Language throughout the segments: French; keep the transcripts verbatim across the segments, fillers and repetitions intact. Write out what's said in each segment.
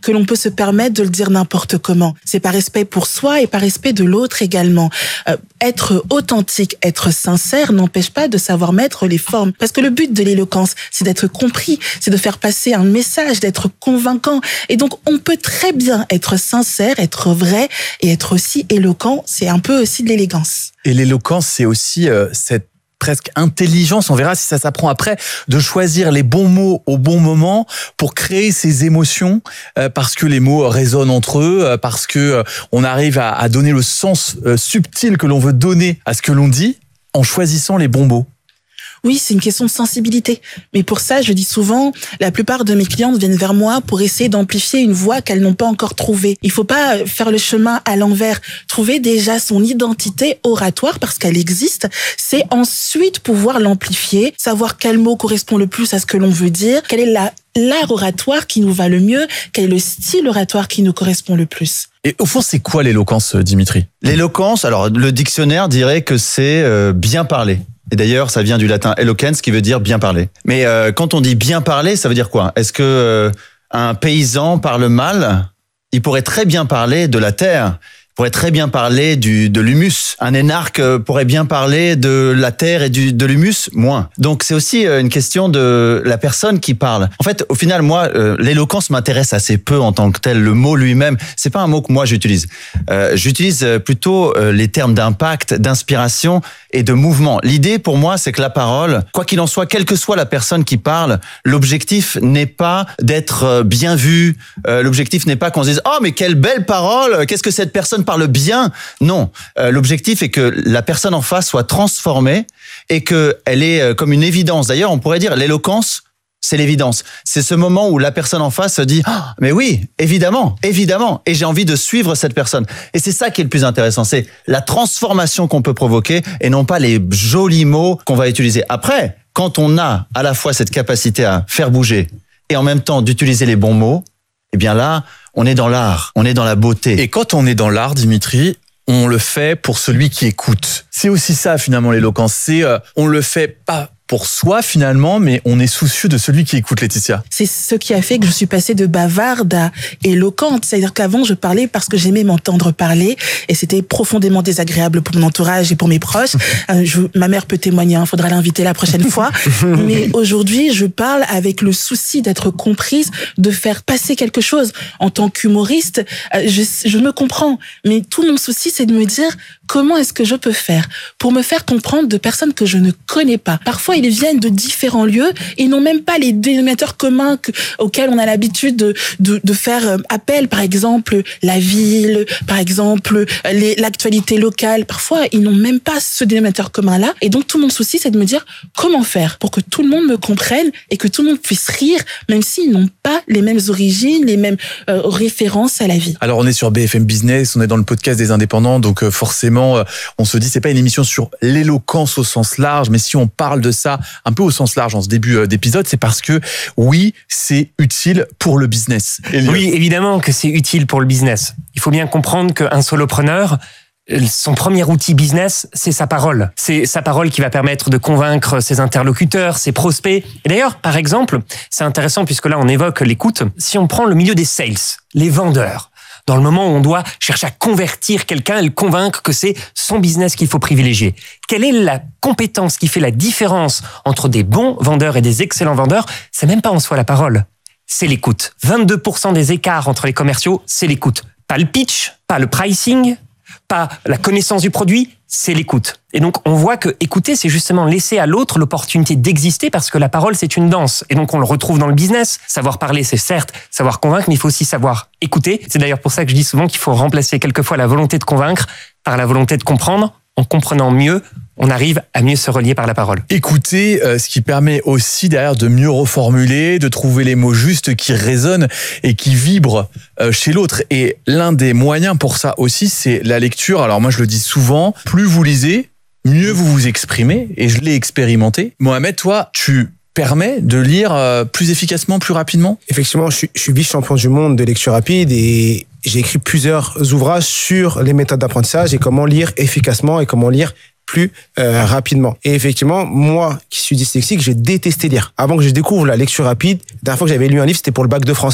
que l'on peut se permettre de le dire n'importe comment. C'est par respect pour soi et par respect de l'autre également. Euh, être authentique, être sincère n'empêche pas de savoir mettre les formes. Parce que le but de l'éloquence, c'est d'être compris, c'est de faire passer un message, d'être convaincant. Et donc, on peut très bien être sincère, être vrai et être aussi éloquent. C'est un peu aussi de l'élégance. Et l'éloquence, c'est aussi euh, cette presque intelligence, on verra si ça s'apprend après, de choisir les bons mots au bon moment pour créer ces émotions, euh, parce que les mots résonnent entre eux, euh, parce que euh, on arrive à, à donner le sens euh, subtil que l'on veut donner à ce que l'on dit en choisissant les bons mots. Oui, c'est une question de sensibilité. Mais pour ça, je dis souvent, la plupart de mes clientes viennent vers moi pour essayer d'amplifier une voix qu'elles n'ont pas encore trouvée. Il faut pas faire le chemin à l'envers. Trouver déjà son identité oratoire parce qu'elle existe, c'est ensuite pouvoir l'amplifier, savoir quel mot correspond le plus à ce que l'on veut dire, quelle est la l'art oratoire qui nous va le mieux, quel est le style oratoire qui nous correspond le plus. Et au fond, c'est quoi l'éloquence, Dimitri ? L'éloquence, alors le dictionnaire dirait que c'est euh, bien parler. Et d'ailleurs, ça vient du latin eloquens, qui veut dire bien parler. Mais euh, quand on dit bien parler, ça veut dire quoi ? Est-ce que euh, un paysan parle mal ? Il pourrait très bien parler de la terre. Pourrait très bien parler du de l'humus. Un énarque pourrait bien parler de la terre et du de l'humus, moins. Donc c'est aussi une question de la personne qui parle. En fait, au final, moi, euh, l'éloquence m'intéresse assez peu en tant que tel. Le mot lui-même, c'est pas un mot que moi j'utilise. Euh, j'utilise plutôt euh, les termes d'impact, d'inspiration et de mouvement. L'idée pour moi, c'est que la parole, quoi qu'il en soit, quelle que soit la personne qui parle, l'objectif n'est pas d'être bien vu. Euh, l'objectif n'est pas qu'on se dise oh mais quelle belle parole, qu'est-ce que cette personne parle bien. Non, euh, l'objectif est que la personne en face soit transformée et que elle est euh, comme une évidence. D'ailleurs, on pourrait dire l'éloquence, c'est l'évidence. C'est ce moment où la personne en face se dit oh, mais oui, évidemment, évidemment, et j'ai envie de suivre cette personne. Et c'est ça qui est le plus intéressant, c'est la transformation qu'on peut provoquer et non pas les jolis mots qu'on va utiliser. Après, quand on a à la fois cette capacité à faire bouger et en même temps d'utiliser les bons mots, eh bien là, on est dans l'art, on est dans la beauté. Et quand on est dans l'art, Dimitri, on le fait pour celui qui écoute. C'est aussi ça, finalement, l'éloquence. C'est, euh, on le fait pas pour soi, finalement, mais on est soucieux de celui qui écoute, Laetitia. C'est ce qui a fait que je suis passée de bavarde à éloquente. C'est-à-dire qu'avant, je parlais parce que j'aimais m'entendre parler et c'était profondément désagréable pour mon entourage et pour mes proches. Euh, je, ma mère peut témoigner, il faudra l'inviter la prochaine fois. Mais aujourd'hui, je parle avec le souci d'être comprise, de faire passer quelque chose. En tant qu'humoriste, euh, je, je me comprends. Mais tout mon souci, c'est de me dire comment est-ce que je peux faire pour me faire comprendre de personnes que je ne connais pas. Parfois, ils viennent de différents lieux et n'ont même pas les dénominateurs communs que, auxquels on a l'habitude de, de, de faire appel. Par exemple, la ville, par exemple, les, l'actualité locale. Parfois, ils n'ont même pas ce dénominateur commun-là. Et donc, tout mon souci, c'est de me dire comment faire pour que tout le monde me comprenne et que tout le monde puisse rire, même s'ils n'ont pas les mêmes origines, les mêmes euh, références à la vie. Alors, on est sur B F M Business, on est dans le podcast des indépendants, donc euh, forcément, euh, on se dit, c'est pas une émission sur l'éloquence au sens large, mais si on parle de ça un peu au sens large en ce début d'épisode, c'est parce que oui, c'est utile pour le business. Elliot. Oui, évidemment que c'est utile pour le business. Il faut bien comprendre qu'un solopreneur, son premier outil business, c'est sa parole. C'est sa parole qui va permettre de convaincre ses interlocuteurs, ses prospects. Et d'ailleurs, par exemple, c'est intéressant puisque là on évoque l'écoute. Si on prend le milieu des sales, les vendeurs, dans le moment où on doit chercher à convertir quelqu'un et le convaincre que c'est son business qu'il faut privilégier. Quelle est la compétence qui fait la différence entre des bons vendeurs et des excellents vendeurs ? C'est même pas en soi la parole, c'est l'écoute. vingt-deux pour cent des écarts entre les commerciaux, c'est l'écoute. Pas le pitch, pas le pricing, pas la connaissance du produit, c'est l'écoute. Et donc, on voit que écouter, c'est justement laisser à l'autre l'opportunité d'exister parce que la parole, c'est une danse. Et donc, on le retrouve dans le business. Savoir parler, c'est certes savoir convaincre, mais il faut aussi savoir écouter. C'est d'ailleurs pour ça que je dis souvent qu'il faut remplacer quelquefois la volonté de convaincre par la volonté de comprendre. En comprenant mieux, on arrive à mieux se relier par la parole. Écouter, euh, ce qui permet aussi derrière de mieux reformuler, de trouver les mots justes qui résonnent et qui vibrent euh, chez l'autre. Et l'un des moyens pour ça aussi, c'est la lecture. Alors moi, je le dis souvent, plus vous lisez, mieux vous vous exprimez. Et je l'ai expérimenté. Mohamed, toi, tu permets de lire euh, plus efficacement, plus rapidement ? Effectivement, je suis, je suis vice-champion du monde de lecture rapide et j'ai écrit plusieurs ouvrages sur les méthodes d'apprentissage et comment lire efficacement et comment lire plus euh, rapidement. Et effectivement, moi qui suis dyslexique, j'ai détesté lire. Avant que je découvre la lecture rapide, la dernière fois que j'avais lu un livre, c'était pour le bac de français.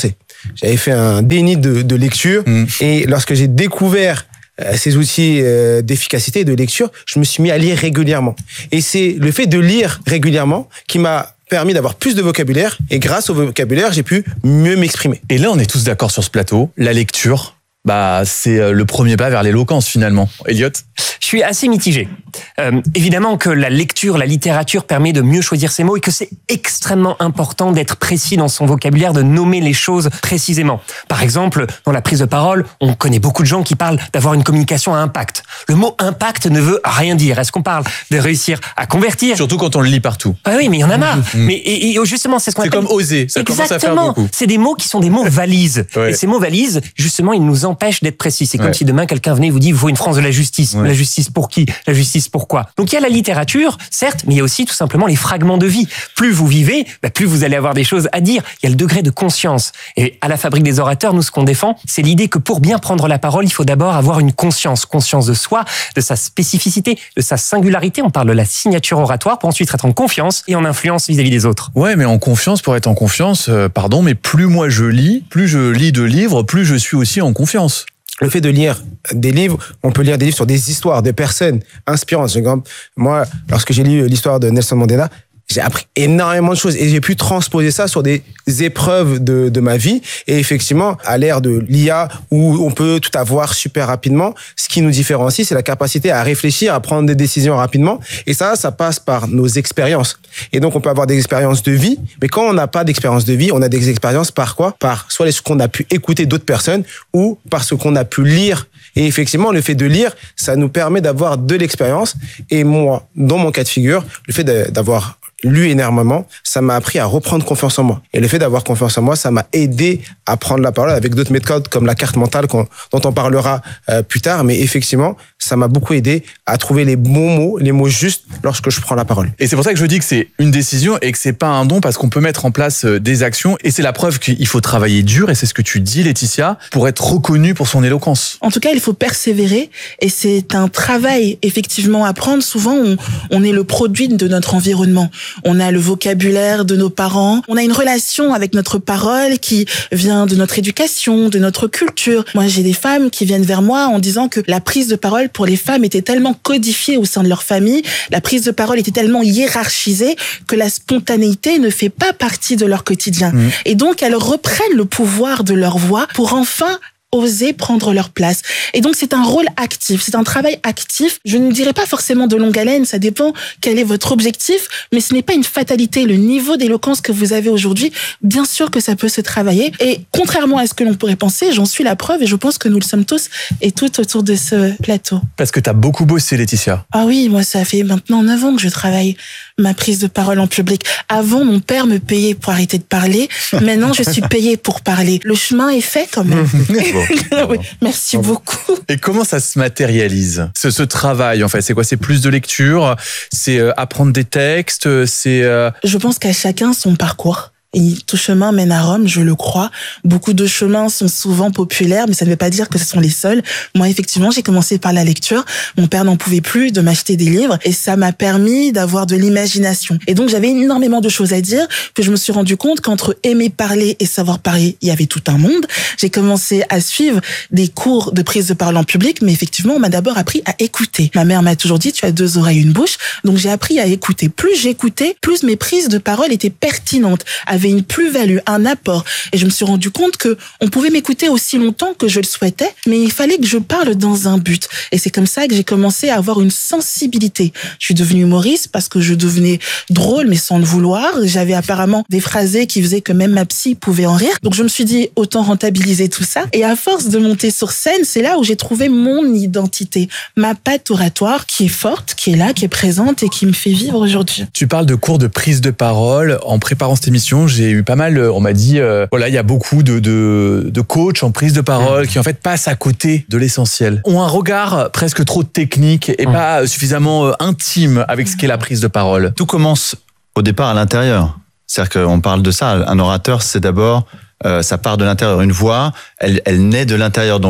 j'avais fait un déni de, de lecture. Mmh. Et lorsque j'ai découvert euh, ces outils euh, d'efficacité et de lecture, je me suis mis à lire régulièrement. Et c'est le fait de lire régulièrement qui m'a permis d'avoir plus de vocabulaire. Et grâce au vocabulaire, j'ai pu mieux m'exprimer. Et là, on est tous d'accord sur ce plateau. La lecture, bah, c'est le premier pas vers l'éloquence finalement. Elliot ? Je suis assez mitigé. Euh, évidemment que la lecture, la littérature permet de mieux choisir ses mots et que c'est extrêmement important d'être précis dans son vocabulaire, de nommer les choses précisément. Par exemple, dans la prise de parole, on connaît beaucoup de gens qui parlent d'avoir une communication à impact. Le mot impact ne veut rien dire. Est-ce qu'on parle de réussir à convertir ? Surtout quand on le lit partout. Ah oui, mais il y en a marre. Mmh. Mais et, et justement, c'est ce qu'on c'est appelle... comme oser. Ça Exactement. Commence à faire beaucoup. C'est des mots qui sont des mots valises. Ouais. Et ces mots valises, justement, ils nous empêchent d'être précis. C'est comme ouais. si demain quelqu'un venait et vous dit il faut une France de la justice. Ouais. La justice pour qui ? La justice pourquoi ? Donc il y a la littérature, certes, mais il y a aussi tout simplement les fragments de vie. Plus vous vivez, bah, plus vous allez avoir des choses à dire. Il y a le degré de conscience. Et à la Fabrique des orateurs, nous, ce qu'on défend, c'est l'idée que pour bien prendre la parole, il faut d'abord avoir une conscience. Conscience de soi, de sa spécificité, de sa singularité. On parle de la signature oratoire pour ensuite être en confiance et en influence vis-à-vis des autres. Ouais, mais en confiance, pour être en confiance, euh, pardon, mais plus moi je lis, plus je lis de livres, plus je suis aussi en confiance. Le fait de lire des livres, on peut lire des livres sur des histoires de personnes inspirantes. Moi, lorsque j'ai lu l'histoire de Nelson Mandela, j'ai appris énormément de choses et j'ai pu transposer ça sur des épreuves de, de ma vie. Et effectivement, à l'ère de l'I A où on peut tout avoir super rapidement, ce qui nous différencie, c'est la capacité à réfléchir, à prendre des décisions rapidement. Et ça, ça passe par nos expériences. Et donc, on peut avoir des expériences de vie, mais quand on n'a pas d'expérience de vie, on a des expériences par quoi ? Par soit ce qu'on a pu écouter d'autres personnes ou par ce qu'on a pu lire. Et effectivement, le fait de lire, ça nous permet d'avoir de l'expérience. Et moi, dans mon cas de figure, le fait d'avoir lu énormément, ça m'a appris à reprendre confiance en moi. Et le fait d'avoir confiance en moi, ça m'a aidé à prendre la parole avec d'autres méthodes comme la carte mentale qu'on, dont on parlera euh, plus tard. Mais effectivement, ça m'a beaucoup aidé à trouver les bons mots, les mots justes lorsque je prends la parole. Et c'est pour ça que je dis que c'est une décision et que c'est pas un don parce qu'on peut mettre en place des actions et c'est la preuve qu'il faut travailler dur et c'est ce que tu dis, Laetitia, pour être reconnu pour son éloquence. En tout cas, il faut persévérer et c'est un travail effectivement à prendre. Souvent, on, on est le produit de notre environnement. On a le vocabulaire de nos parents. On a une relation avec notre parole qui vient de notre éducation, de notre culture. Moi, j'ai des femmes qui viennent vers moi en disant que la prise de parole pour les femmes était tellement codifiée au sein de leur famille, la prise de parole était tellement hiérarchisée que la spontanéité ne fait pas partie de leur quotidien. Mmh. Et donc, elles reprennent le pouvoir de leur voix pour enfin oser prendre leur place. Et donc, c'est un rôle actif, c'est un travail actif. Je ne dirais pas forcément de longue haleine, ça dépend quel est votre objectif, mais ce n'est pas une fatalité. Le niveau d'éloquence que vous avez aujourd'hui, bien sûr que ça peut se travailler. Et contrairement à ce que l'on pourrait penser, j'en suis la preuve et je pense que nous le sommes tous et toutes autour de ce plateau. Parce que tu as beaucoup bossé, Laetitia. Ah oui, moi, ça fait maintenant neuf ans que je travaille ma prise de parole en public. Avant, mon père me payait pour arrêter de parler. Maintenant, je suis payée pour parler. Le chemin est fait quand même. Oui, merci bon. beaucoup. Et comment ça se matérialise, ce, ce travail en fait? C'est quoi? C'est plus de lecture? C'est euh, apprendre des textes? C'est euh... Je pense qu'à chacun son parcours. Et tout chemin mène à Rome, je le crois. Beaucoup de chemins sont souvent populaires, mais ça ne veut pas dire que ce sont les seuls. Moi, effectivement, j'ai commencé par la lecture. Mon père n'en pouvait plus de m'acheter des livres et ça m'a permis d'avoir de l'imagination. Et donc, j'avais énormément de choses à dire que je me suis rendu compte qu'entre aimer parler et savoir parler, il y avait tout un monde. J'ai commencé à suivre des cours de prise de parole en public, mais effectivement, on m'a d'abord appris à écouter. Ma mère m'a toujours dit, tu as deux oreilles, une bouche. Donc, j'ai appris à écouter. Plus j'écoutais, plus mes prises de parole étaient pertinentes, avait une plus-value, un apport. Et je me suis rendu compte que on pouvait m'écouter aussi longtemps que je le souhaitais, mais il fallait que je parle dans un but. Et c'est comme ça que j'ai commencé à avoir une sensibilité. Je suis devenue humoriste parce que je devenais drôle, mais sans le vouloir. J'avais apparemment des phrasés qui faisaient que même ma psy pouvait en rire. Donc je me suis dit, autant rentabiliser tout ça. Et à force de monter sur scène, c'est là où j'ai trouvé mon identité, ma patte oratoire qui est forte, qui est là, qui est présente et qui me fait vivre aujourd'hui. Tu parles de cours de prise de parole. En préparant cette émission, j'ai eu pas mal, on m'a dit, euh, voilà, il y a beaucoup de, de, de coachs en prise de parole qui en fait passent à côté de l'essentiel, ont un regard presque trop technique et mmh. pas suffisamment euh, intime avec ce qu'est la prise de parole. Tout commence au départ à l'intérieur. C'est-à-dire qu'on parle de ça. Un orateur, c'est d'abord, euh, ça part de l'intérieur. Une voix, elle, elle naît de l'intérieur. Donc,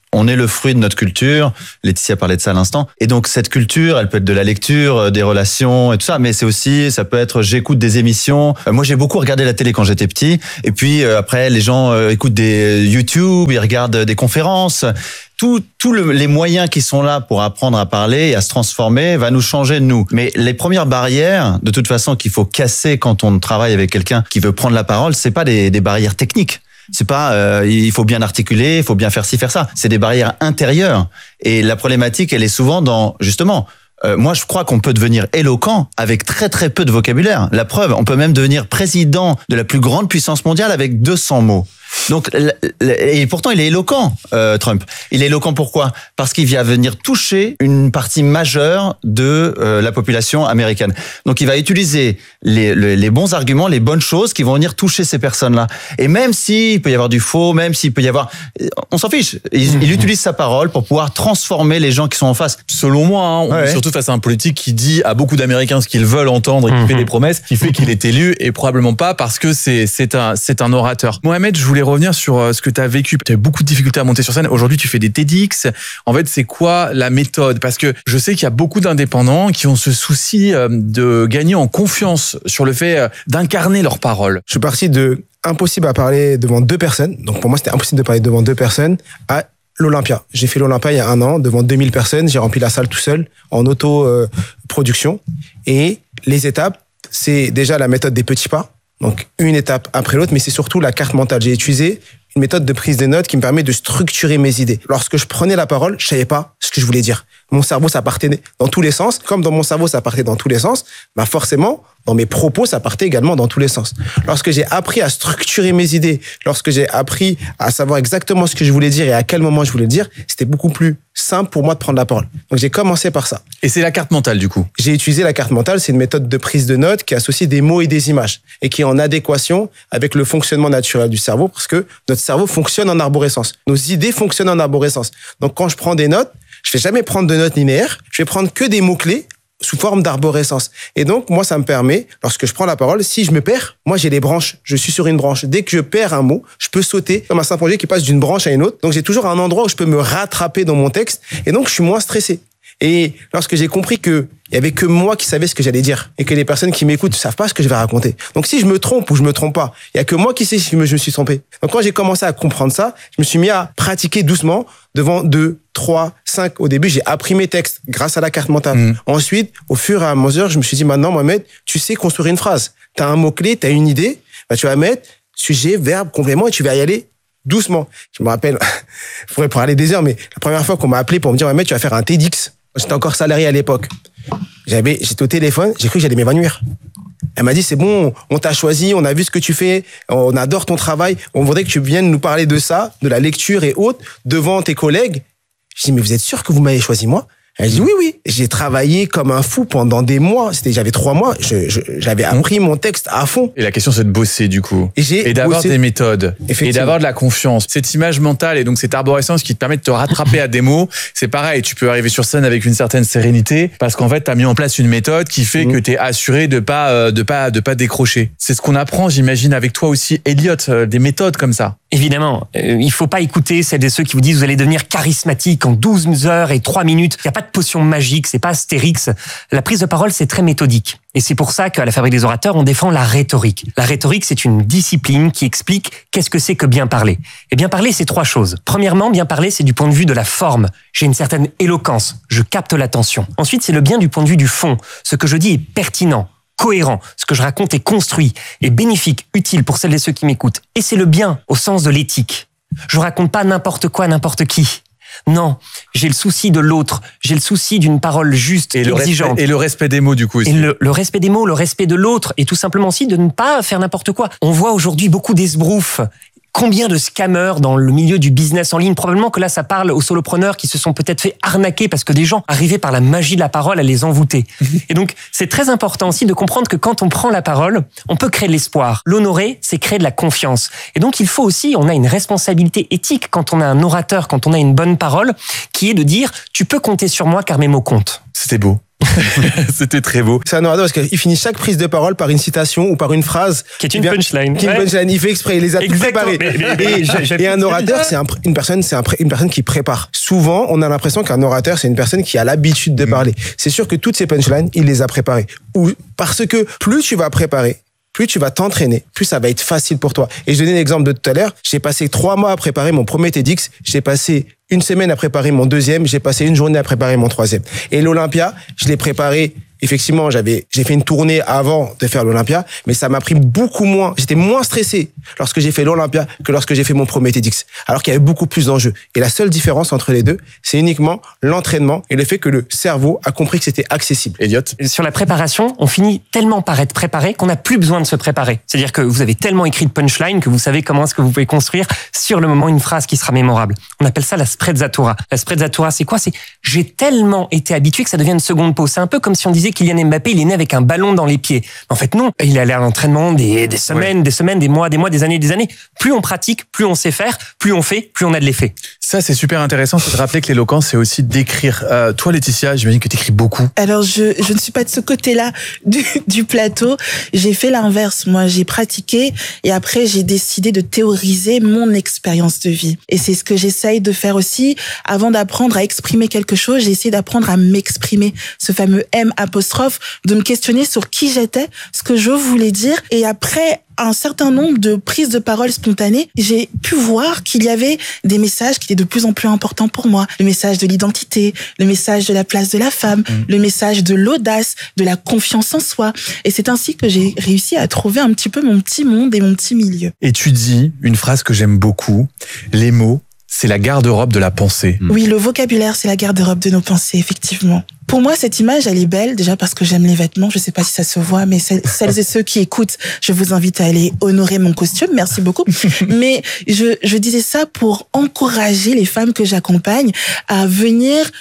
On est le fruit de notre culture. Laetitia parlait de ça à l'instant. Et donc, cette culture, elle peut être de la lecture, des relations et tout ça, mais c'est aussi, ça peut être, j'écoute des émissions. Euh, moi, j'ai beaucoup regardé la télé quand j'étais petit. Et puis, euh, après, les gens euh, écoutent des YouTube, ils regardent des conférences. Tous tout le, les moyens qui sont là pour apprendre à parler et à se transformer va nous changer de nous. Mais les premières barrières, de toute façon, qu'il faut casser quand on travaille avec quelqu'un qui veut prendre la parole, c'est pas des, des barrières techniques. C'est pas, euh, il faut bien articuler, il faut bien faire ci, faire ça. C'est des barrières intérieures. Et la problématique, elle est souvent dans, justement, euh, moi je crois qu'on peut devenir éloquent avec très très peu de vocabulaire. La preuve, on peut même devenir président de la plus grande puissance mondiale avec deux cents mots. Donc, et pourtant, il est éloquent, euh, Trump. Il est éloquent pourquoi ? Parce qu'il vient venir toucher une partie majeure de euh, la population américaine. Donc, il va utiliser les, les, les bons arguments, les bonnes choses qui vont venir toucher ces personnes-là. Et même s'il peut y avoir du faux, même s'il peut y avoir... On s'en fiche. Il, il utilise sa parole pour pouvoir transformer les gens qui sont en face. Selon moi, hein, on ouais. est surtout face à un politique qui dit à beaucoup d'Américains ce qu'ils veulent entendre et qui mmh. fait des promesses, qui fait qu'il est élu, et probablement pas parce que c'est, c'est, un, c'est un orateur. Mohamed, je voulais revenir sur ce que tu as vécu. Tu as eu beaucoup de difficultés à monter sur scène. Aujourd'hui, tu fais des TEDx. En fait, c'est quoi la méthode ? Parce que je sais qu'il y a beaucoup d'indépendants qui ont ce souci de gagner en confiance sur le fait d'incarner leurs paroles. Je suis parti de impossible à parler devant deux personnes. Donc pour moi, c'était impossible de parler devant deux personnes à l'Olympia. J'ai fait l'Olympia il y a un an devant deux mille personnes. J'ai rempli la salle tout seul en auto-production. Et les étapes, c'est déjà la méthode des petits pas. Donc, une étape après l'autre, mais c'est surtout la carte mentale. J'ai utilisé une méthode de prise des notes qui me permet de structurer mes idées. Lorsque je prenais la parole, je savais pas ce que je voulais dire. Mon cerveau, ça partait dans tous les sens. Comme dans mon cerveau, ça partait dans tous les sens, bah forcément, dans mes propos, ça partait également dans tous les sens. Lorsque j'ai appris à structurer mes idées, lorsque j'ai appris à savoir exactement ce que je voulais dire et à quel moment je voulais le dire, c'était beaucoup plus simple pour moi de prendre la parole. Donc, j'ai commencé par ça. Et c'est la carte mentale, du coup ? J'ai utilisé la carte mentale. C'est une méthode de prise de notes qui associe des mots et des images et qui est en adéquation avec le fonctionnement naturel du cerveau parce que notre cerveau fonctionne en arborescence. Nos idées fonctionnent en arborescence. Donc, quand je prends des notes, je vais jamais prendre de notes linéaires. Je vais prendre que des mots-clés sous forme d'arborescence. Et donc, moi, ça me permet, lorsque je prends la parole, si je me perds, moi, j'ai des branches. Je suis sur une branche. Dès que je perds un mot, je peux sauter comme un symphonie qui passe d'une branche à une autre. Donc, j'ai toujours un endroit où je peux me rattraper dans mon texte. Et donc, je suis moins stressé. Et lorsque j'ai compris que il y avait que moi qui savais ce que j'allais dire et que les personnes qui m'écoutent ne savent pas ce que je vais raconter. Donc, si je me trompe ou je me trompe pas, il y a que moi qui sais si je me, je me suis trompé. Donc, quand j'ai commencé à comprendre ça, je me suis mis à pratiquer doucement devant deux, trois, cinq. Au début, j'ai appris mes textes grâce à la carte mentale. Mmh. Ensuite, au fur et à mesure, je me suis dit, maintenant, Mohamed, tu sais construire une phrase. Tu as un mot-clé, tu as une idée, bah, tu vas mettre sujet, verbe, complément et tu vas y aller doucement. Je me rappelle, je pourrais parler des heures, mais la première fois qu'on m'a appelé pour me dire, Mohamed, tu vas faire un TEDx. J'étais encore salarié à l'époque. J'avais, j'étais au téléphone, j'ai cru que j'allais m'évanouir. Elle m'a dit, c'est bon, on t'a choisi, on a vu ce que tu fais, on adore ton travail, on voudrait que tu viennes nous parler de ça, de la lecture et autres, devant tes collègues. Je dis, mais vous êtes sûr que vous m'avez choisi moi ? Elle dit, oui, oui. J'ai travaillé comme un fou pendant des mois. C'était, j'avais trois mois. Je, je, j'avais appris mon texte à fond. Et la question, c'est de bosser, du coup. Et, j'ai et d'avoir bossé. des méthodes. Et d'avoir de la confiance. Cette image mentale et donc cette arborescence qui te permet de te rattraper à des mots, c'est pareil. Tu peux arriver sur scène avec une certaine sérénité parce qu'en fait, tu as mis en place une méthode qui fait mmh. que tu es assuré de pas, euh, de pas, de pas décrocher. C'est ce qu'on apprend, j'imagine, avec toi aussi, Elliot, euh, des méthodes comme ça. Évidemment, euh, il faut pas écouter celles et ceux qui vous disent vous allez devenir charismatique en douze heures et trois minutes. Il n'y a pas de potion magique, c'est pas Astérix. La prise de parole, c'est très méthodique. Et c'est pour ça qu'à la Fabrique des orateurs, on défend la rhétorique. La rhétorique, c'est une discipline qui explique qu'est-ce que c'est que bien parler. Et bien parler, c'est trois choses. Premièrement, bien parler, c'est du point de vue de la forme. J'ai une certaine éloquence, je capte l'attention. Ensuite, c'est le bien du point de vue du fond. Ce que je dis est pertinent, cohérent, ce que je raconte est construit, est bénéfique, utile pour celles et ceux qui m'écoutent. Et c'est le bien au sens de l'éthique. Je raconte pas n'importe quoi, n'importe qui. Non, j'ai le souci de l'autre, j'ai le souci d'une parole juste et exigeante. Le respect, et le respect des mots, du coup. Aussi. Et le, le respect des mots, le respect de l'autre, et tout simplement aussi de ne pas faire n'importe quoi. On voit aujourd'hui beaucoup d'esbroufs. Combien de scammers dans le milieu du business en ligne? Probablement que là, ça parle aux solopreneurs qui se sont peut-être fait arnaquer parce que des gens arrivaient par la magie de la parole à les envoûter. Et donc, c'est très important aussi de comprendre que quand on prend la parole, on peut créer de l'espoir. L'honorer, c'est créer de la confiance. Et donc, il faut aussi, on a une responsabilité éthique quand on a un orateur, quand on a une bonne parole, qui est de dire, tu peux compter sur moi car mes mots comptent. C'était beau. C'était très beau. C'est un orateur parce qu'il finit chaque prise de parole par une citation ou par une phrase. Qui est une vient- punchline. Qui est une Ouais. punchline. Il fait exprès, il les a tous Exactement. préparés. Mais- mais- mais- Et, j'ai- j'ai- et un orateur, c'est un pr- une personne, c'est un pr- une personne qui prépare. Souvent, on a l'impression qu'un orateur, c'est une personne qui a l'habitude de parler. C'est sûr que toutes ces punchlines, il les a préparées. Ou parce que plus tu vas préparer, plus tu vas t'entraîner, plus ça va être facile pour toi. Et je donnais l'exemple de tout à l'heure. J'ai passé trois mois à préparer mon premier TEDx. J'ai passé une semaine à préparer mon deuxième. J'ai passé une journée à préparer mon troisième. Et l'Olympia, je l'ai préparé. Effectivement, j'avais, j'ai fait une tournée avant de faire l'Olympia, mais ça m'a pris beaucoup moins. J'étais moins stressé lorsque j'ai fait l'Olympia que lorsque j'ai fait mon premier TEDx. Alors qu'il y avait beaucoup plus d'enjeux. Et la seule différence entre les deux, c'est uniquement l'entraînement et le fait que le cerveau a compris que c'était accessible. Elliot? Sur la préparation, on finit tellement par être préparé qu'on n'a plus besoin de se préparer. C'est-à-dire que vous avez tellement écrit de punchline que vous savez comment est-ce que vous pouvez construire sur le moment une phrase qui sera mémorable. On appelle ça la sprezzatura. La sprezzatura, c'est quoi? C'est j'ai tellement été habitué que ça devient une seconde peau. C'est un peu comme si on disait Kylian Mbappé, il est né avec un ballon dans les pieds. En fait, non. Il est allé à l'entraînement des, des semaines, ouais. des semaines, des mois, des mois, des années, des années. Plus on pratique, plus on sait faire, plus on fait, plus on a de l'effet. Ça, c'est super intéressant, c'est de rappeler que l'éloquence, c'est aussi d'écrire. Euh, toi, Laetitia, j'imagine que tu écris beaucoup. Alors, je, je ne suis pas de ce côté-là du, du plateau. J'ai fait l'inverse. Moi, j'ai pratiqué et après, j'ai décidé de théoriser mon expérience de vie. Et c'est ce que j'essaye de faire aussi. Avant d'apprendre à exprimer quelque chose, j'ai essayé d'apprendre à m'exprimer. Ce fameux M apostrophe, de me questionner sur qui j'étais, ce que je voulais dire. Et après un certain nombre de prises de parole spontanées, j'ai pu voir qu'il y avait des messages qui étaient de plus en plus importants pour moi. Le message de l'identité, le message de la place de la femme, mmh. le message de l'audace, de la confiance en soi. Et c'est ainsi que j'ai réussi à trouver un petit peu mon petit monde et mon petit milieu. Et tu dis une phrase que j'aime beaucoup, les mots, c'est la garde-robe de la pensée. Mmh. Oui, le vocabulaire, c'est la garde-robe de nos pensées, effectivement. Pour moi, cette image, elle est belle, déjà parce que j'aime les vêtements. Je sais pas si ça se voit, mais celles et ceux qui écoutent, je vous invite à aller honorer mon costume. Merci beaucoup. Mais je, je disais ça pour encourager les femmes que j'accompagne à venir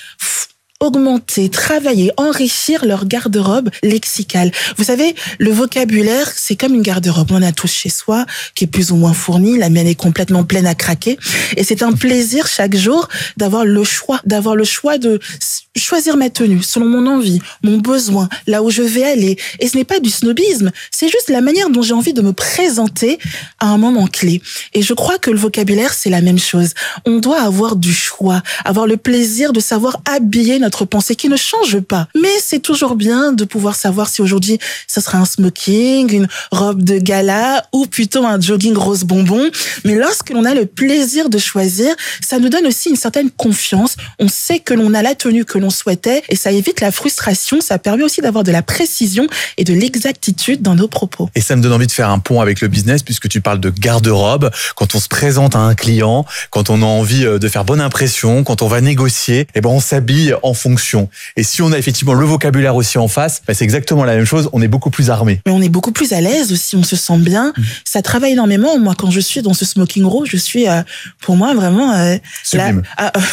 augmenter, travailler, enrichir leur garde-robe lexicale. Vous savez, le vocabulaire, c'est comme une garde-robe. On en a tous chez soi, qui est plus ou moins fournie. La mienne est complètement pleine à craquer. Et c'est un plaisir chaque jour d'avoir le choix, d'avoir le choix de choisir ma tenue selon mon envie, mon besoin, là où je vais aller. Et ce n'est pas du snobisme, c'est juste la manière dont j'ai envie de me présenter à un moment clé. Et je crois que le vocabulaire, c'est la même chose. On doit avoir du choix, avoir le plaisir de savoir habiller notre pensée qui ne change pas. Mais c'est toujours bien de pouvoir savoir si aujourd'hui, ça sera un smoking, une robe de gala ou plutôt un jogging rose bonbon. Mais lorsque l'on a le plaisir de choisir, ça nous donne aussi une certaine confiance. On sait que l'on a la tenue que l'on souhaitait et ça évite la frustration. Ça permet aussi d'avoir de la précision et de l'exactitude dans nos propos. Et ça me donne envie de faire un pont avec le business puisque tu parles de garde-robe. Quand on se présente à un client, quand on a envie de faire bonne impression, quand on va négocier, eh ben on s'habille en fonction. Et si on a effectivement le vocabulaire aussi en face, ben c'est exactement la même chose. On est beaucoup plus armé. Mais on est beaucoup plus à l'aise aussi. On se sent bien. Mmh. Ça travaille énormément. Moi, quand je suis dans ce smoking rose, je suis, euh, pour moi, vraiment euh, sublime. Là, ah,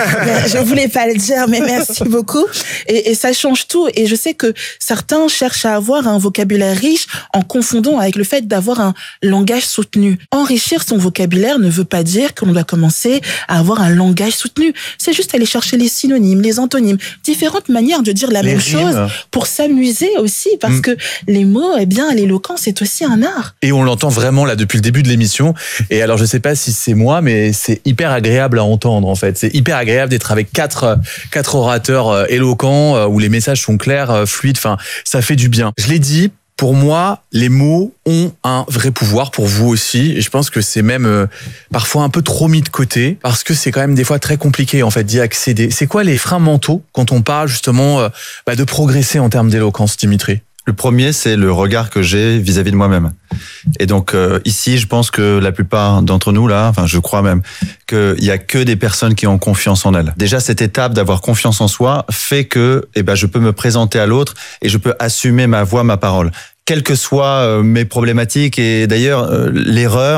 je voulais pas le dire, mais merci beaucoup. Et, et ça change tout. Et je sais que certains cherchent à avoir un vocabulaire riche en confondant avec le fait d'avoir un langage soutenu. Enrichir son vocabulaire ne veut pas dire que l'on doit commencer à avoir un langage soutenu. C'est juste aller chercher les synonymes, les antonymes, différentes manières de dire la les même rimes. chose pour s'amuser aussi, parce mmh. que les mots, eh bien, l'éloquence, c'est aussi un art. Et on l'entend vraiment là depuis le début de l'émission. Et alors, je sais pas si c'est moi, mais c'est hyper agréable à entendre en fait. C'est hyper agréable d'être avec quatre quatre orateurs éloquents où les messages sont clairs, fluides. Enfin, ça fait du bien. Je l'ai dit. Pour moi, les mots ont un vrai pouvoir, pour vous aussi. Et je pense que c'est même euh, parfois un peu trop mis de côté, parce que c'est quand même des fois très compliqué en fait d'y accéder. C'est quoi les freins mentaux quand on parle justement euh, bah, de progresser en termes d'éloquence, Dimitri ? Le premier, c'est le regard que j'ai vis-à-vis de moi-même. Et donc euh, ici, je pense que la plupart d'entre nous là, enfin je crois même qu'il y a que des personnes qui ont confiance en elles. Déjà cette étape d'avoir confiance en soi fait que eh ben je peux me présenter à l'autre et je peux assumer ma voix, ma parole. Quelles que soient euh, mes problématiques et d'ailleurs euh, l'erreur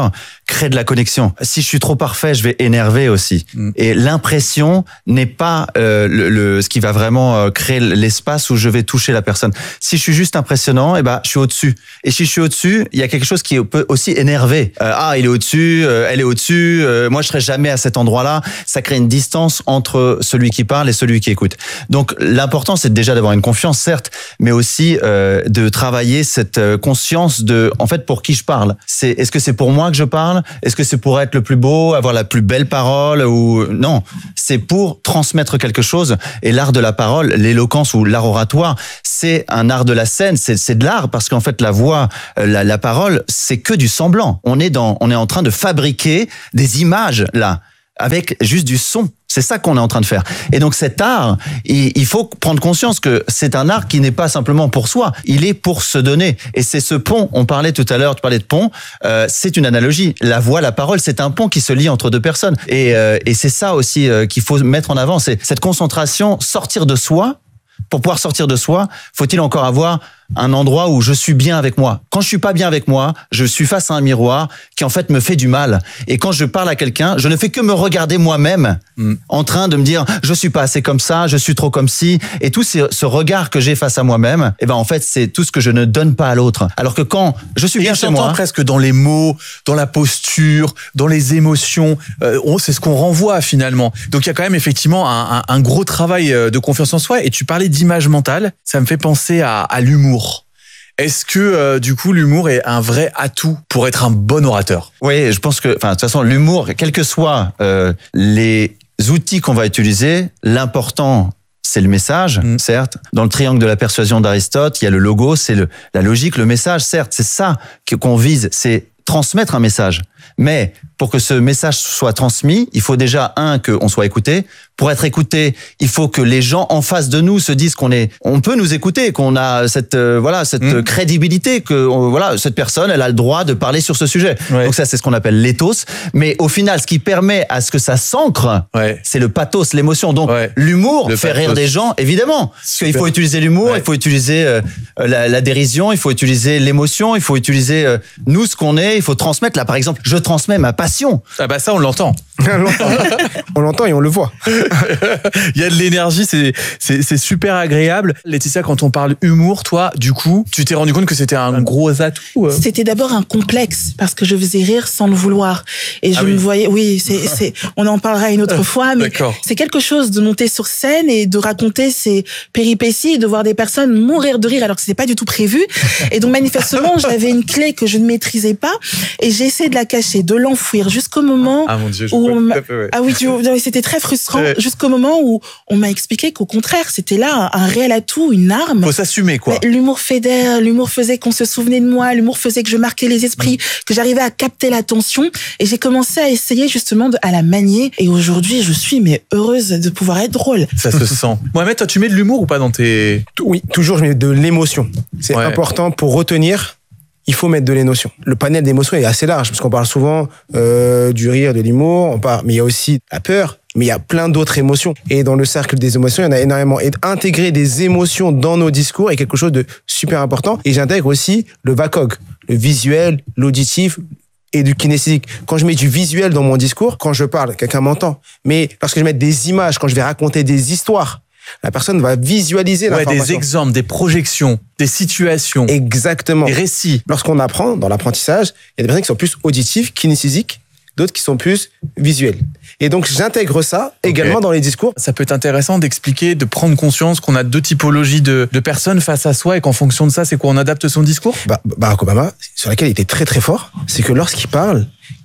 créer de la connexion. Si je suis trop parfait, je vais énerver aussi. Mm. Et l'impression n'est pas euh, le, le ce qui va vraiment euh, créer l'espace où je vais toucher la personne. Si je suis juste impressionnant, eh ben je suis au-dessus. Et si je suis au-dessus, il y a quelque chose qui peut aussi énerver. Euh, ah, il est au-dessus, euh, elle est au-dessus. Euh, moi, je serai jamais à cet endroit-là. Ça crée une distance entre celui qui parle et celui qui écoute. Donc, l'important, c'est déjà d'avoir une confiance, certes, mais aussi euh, de travailler cette conscience de, en fait, pour qui je parle. C'est, est-ce que c'est pour moi que je parle? Est-ce que c'est pour être le plus beau, avoir la plus belle parole ou non? C'est pour transmettre quelque chose. Et l'art de la parole, l'éloquence ou l'art oratoire, c'est un art de la scène. C'est, c'est de l'art parce qu'en fait, la voix, la, la parole, c'est que du semblant. On est dans, on est en train de fabriquer des images là, avec juste du son. C'est ça qu'on est en train de faire. Et donc cet art, il faut prendre conscience que c'est un art qui n'est pas simplement pour soi, il est pour se donner. Et c'est ce pont, on parlait tout à l'heure, tu parlais de pont, euh, c'est une analogie. La voix, la parole, c'est un pont qui se lie entre deux personnes. Et, euh, et c'est ça aussi euh, qu'il faut mettre en avant, c'est cette concentration, sortir de soi. Pour pouvoir sortir de soi, faut-il encore avoir un endroit où je suis bien avec moi. Quand je suis pas bien avec moi, je suis face à un miroir qui en fait me fait du mal. Et quand je parle à quelqu'un, je ne fais que me regarder moi-même, mm. en train de me dire je suis pas assez comme ça, je suis trop comme ci. Et tout ce, ce regard que j'ai face à moi-même, eh ben en fait c'est tout ce que je ne donne pas à l'autre. Alors que quand je suis et bien chez moi, presque dans les mots, dans la posture, dans les émotions, euh, on, c'est ce qu'on renvoie finalement. Donc il y a quand même effectivement un, un, un gros travail de confiance en soi. Et tu parlais d'image mentale, ça me fait penser à, à l'humour. Est-ce que euh, du coup l'humour est un vrai atout pour être un bon orateur? Oui, je pense que, enfin, de toute façon, l'humour, quels que soient euh, les outils qu'on va utiliser, l'important c'est le message, mmh. certes. Dans le triangle de la persuasion d'Aristote, il y a le logo, c'est le, la logique, le message, certes. C'est ça qu'on vise, c'est transmettre un message. Mais pour que ce message soit transmis, il faut déjà, un, qu'on soit écouté. Pour être écouté, il faut que les gens en face de nous se disent qu'on est, on peut nous écouter, qu'on a cette, euh, voilà, cette mmh. crédibilité, que, euh, voilà, cette personne, elle a le droit de parler sur ce sujet. Ouais. Donc ça, c'est ce qu'on appelle l'éthos. Mais au final, ce qui permet à ce que ça s'ancre, ouais. c'est le pathos, l'émotion. Donc, ouais. l'humour le fait pathos. Rire des gens, évidemment. Parce qu'il faut utiliser l'humour, ouais. il faut utiliser euh, la, la dérision, il faut utiliser l'émotion, il faut utiliser, euh, nous, ce qu'on est, il faut transmettre. Là, par exemple, je transmets ma passion. Ah bah ça, on l'entend. on l'entend. On l'entend et on le voit. Il y a de l'énergie, c'est, c'est, c'est super agréable. Laetitia, quand on parle humour, toi, du coup, tu t'es rendu compte que c'était un gros atout? C'était d'abord un complexe, parce que je faisais rire sans le vouloir. Et je ah oui. me voyais, oui, c'est, c'est, on en parlera une autre fois, mais D'accord. c'est quelque chose de monter sur scène et de raconter ses péripéties et de voir des personnes mourir de rire alors que c'était pas du tout prévu. Et donc, manifestement, j'avais une clé que je ne maîtrisais pas et j'ai essayé de la cacher, de l'enfouir jusqu'au moment ah, mon Dieu, je où on fait, ouais. ah oui, tu... c'était très frustrant. Ouais. Jusqu'au moment où on m'a expliqué qu'au contraire, c'était là un réel atout, une arme. Faut s'assumer, quoi. Mais l'humour fédère, l'humour faisait qu'on se souvenait de moi, l'humour faisait que je marquais les esprits, mmh. que j'arrivais à capter l'attention. Et j'ai commencé à essayer justement de, à la manier. Et aujourd'hui, je suis mais heureuse de pouvoir être drôle. Ça se sent. Mohamed, toi, tu mets de l'humour ou pas dans tes... Oui, toujours, je mets de l'émotion. C'est ouais. important pour retenir. Il faut mettre de l'émotion. Le panel d'émotions est assez large, parce qu'on parle souvent euh, du rire, de l'humour, on parle, mais il y a aussi la peur, mais il y a plein d'autres émotions. Et dans le cercle des émotions, il y en a énormément. Et intégrer des émotions dans nos discours est quelque chose de super important. Et j'intègre aussi le V A C O G, le visuel, l'auditif et du kinesthésique. Quand je mets du visuel dans mon discours, quand je parle, quelqu'un m'entend. Mais lorsque je mets des images, quand je vais raconter des histoires, la personne va visualiser ouais, l'information. Des exemples, des projections, des situations. Exactement. Des récits. Lorsqu'on apprend, dans l'apprentissage, il y a des personnes qui sont plus auditives, kinesthésiques, d'autres qui sont plus visuelles. Et donc, j'intègre ça okay. également dans les discours. Ça peut être intéressant d'expliquer, de prendre conscience qu'on a deux typologies de, de personnes face à soi et qu'en fonction de ça, c'est quoi, on adapte son discours? bah, Barack Obama, sur laquelle il était très très fort, c'est que lorsqu'il parle,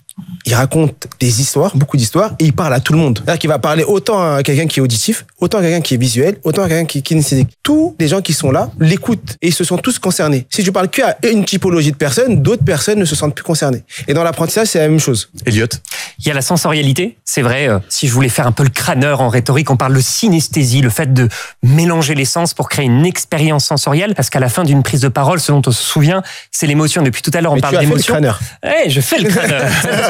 il raconte des histoires, beaucoup d'histoires, et il parle à tout le monde. C'est-à-dire qu'il va parler autant à quelqu'un qui est auditif, autant à quelqu'un qui est visuel, autant à quelqu'un qui est kinesthésique. Tous les gens qui sont là l'écoutent et ils se sont tous concernés. Si tu parles qu'à une typologie de personnes, d'autres personnes ne se sentent plus concernées. Et dans l'apprentissage, c'est la même chose. Elliot? Il y a la sensorialité, c'est vrai. Euh, si je voulais faire un peu le crâneur en rhétorique, on parle de synesthésie, le fait de mélanger les sens pour créer une expérience sensorielle. Parce qu'à la fin d'une prise de parole, ce dont on se souvient, c'est l'émotion. Depuis tout à l'heure, on Mais parle tu as d'émotion. fait le crâneur. Eh, je fais le crâneur.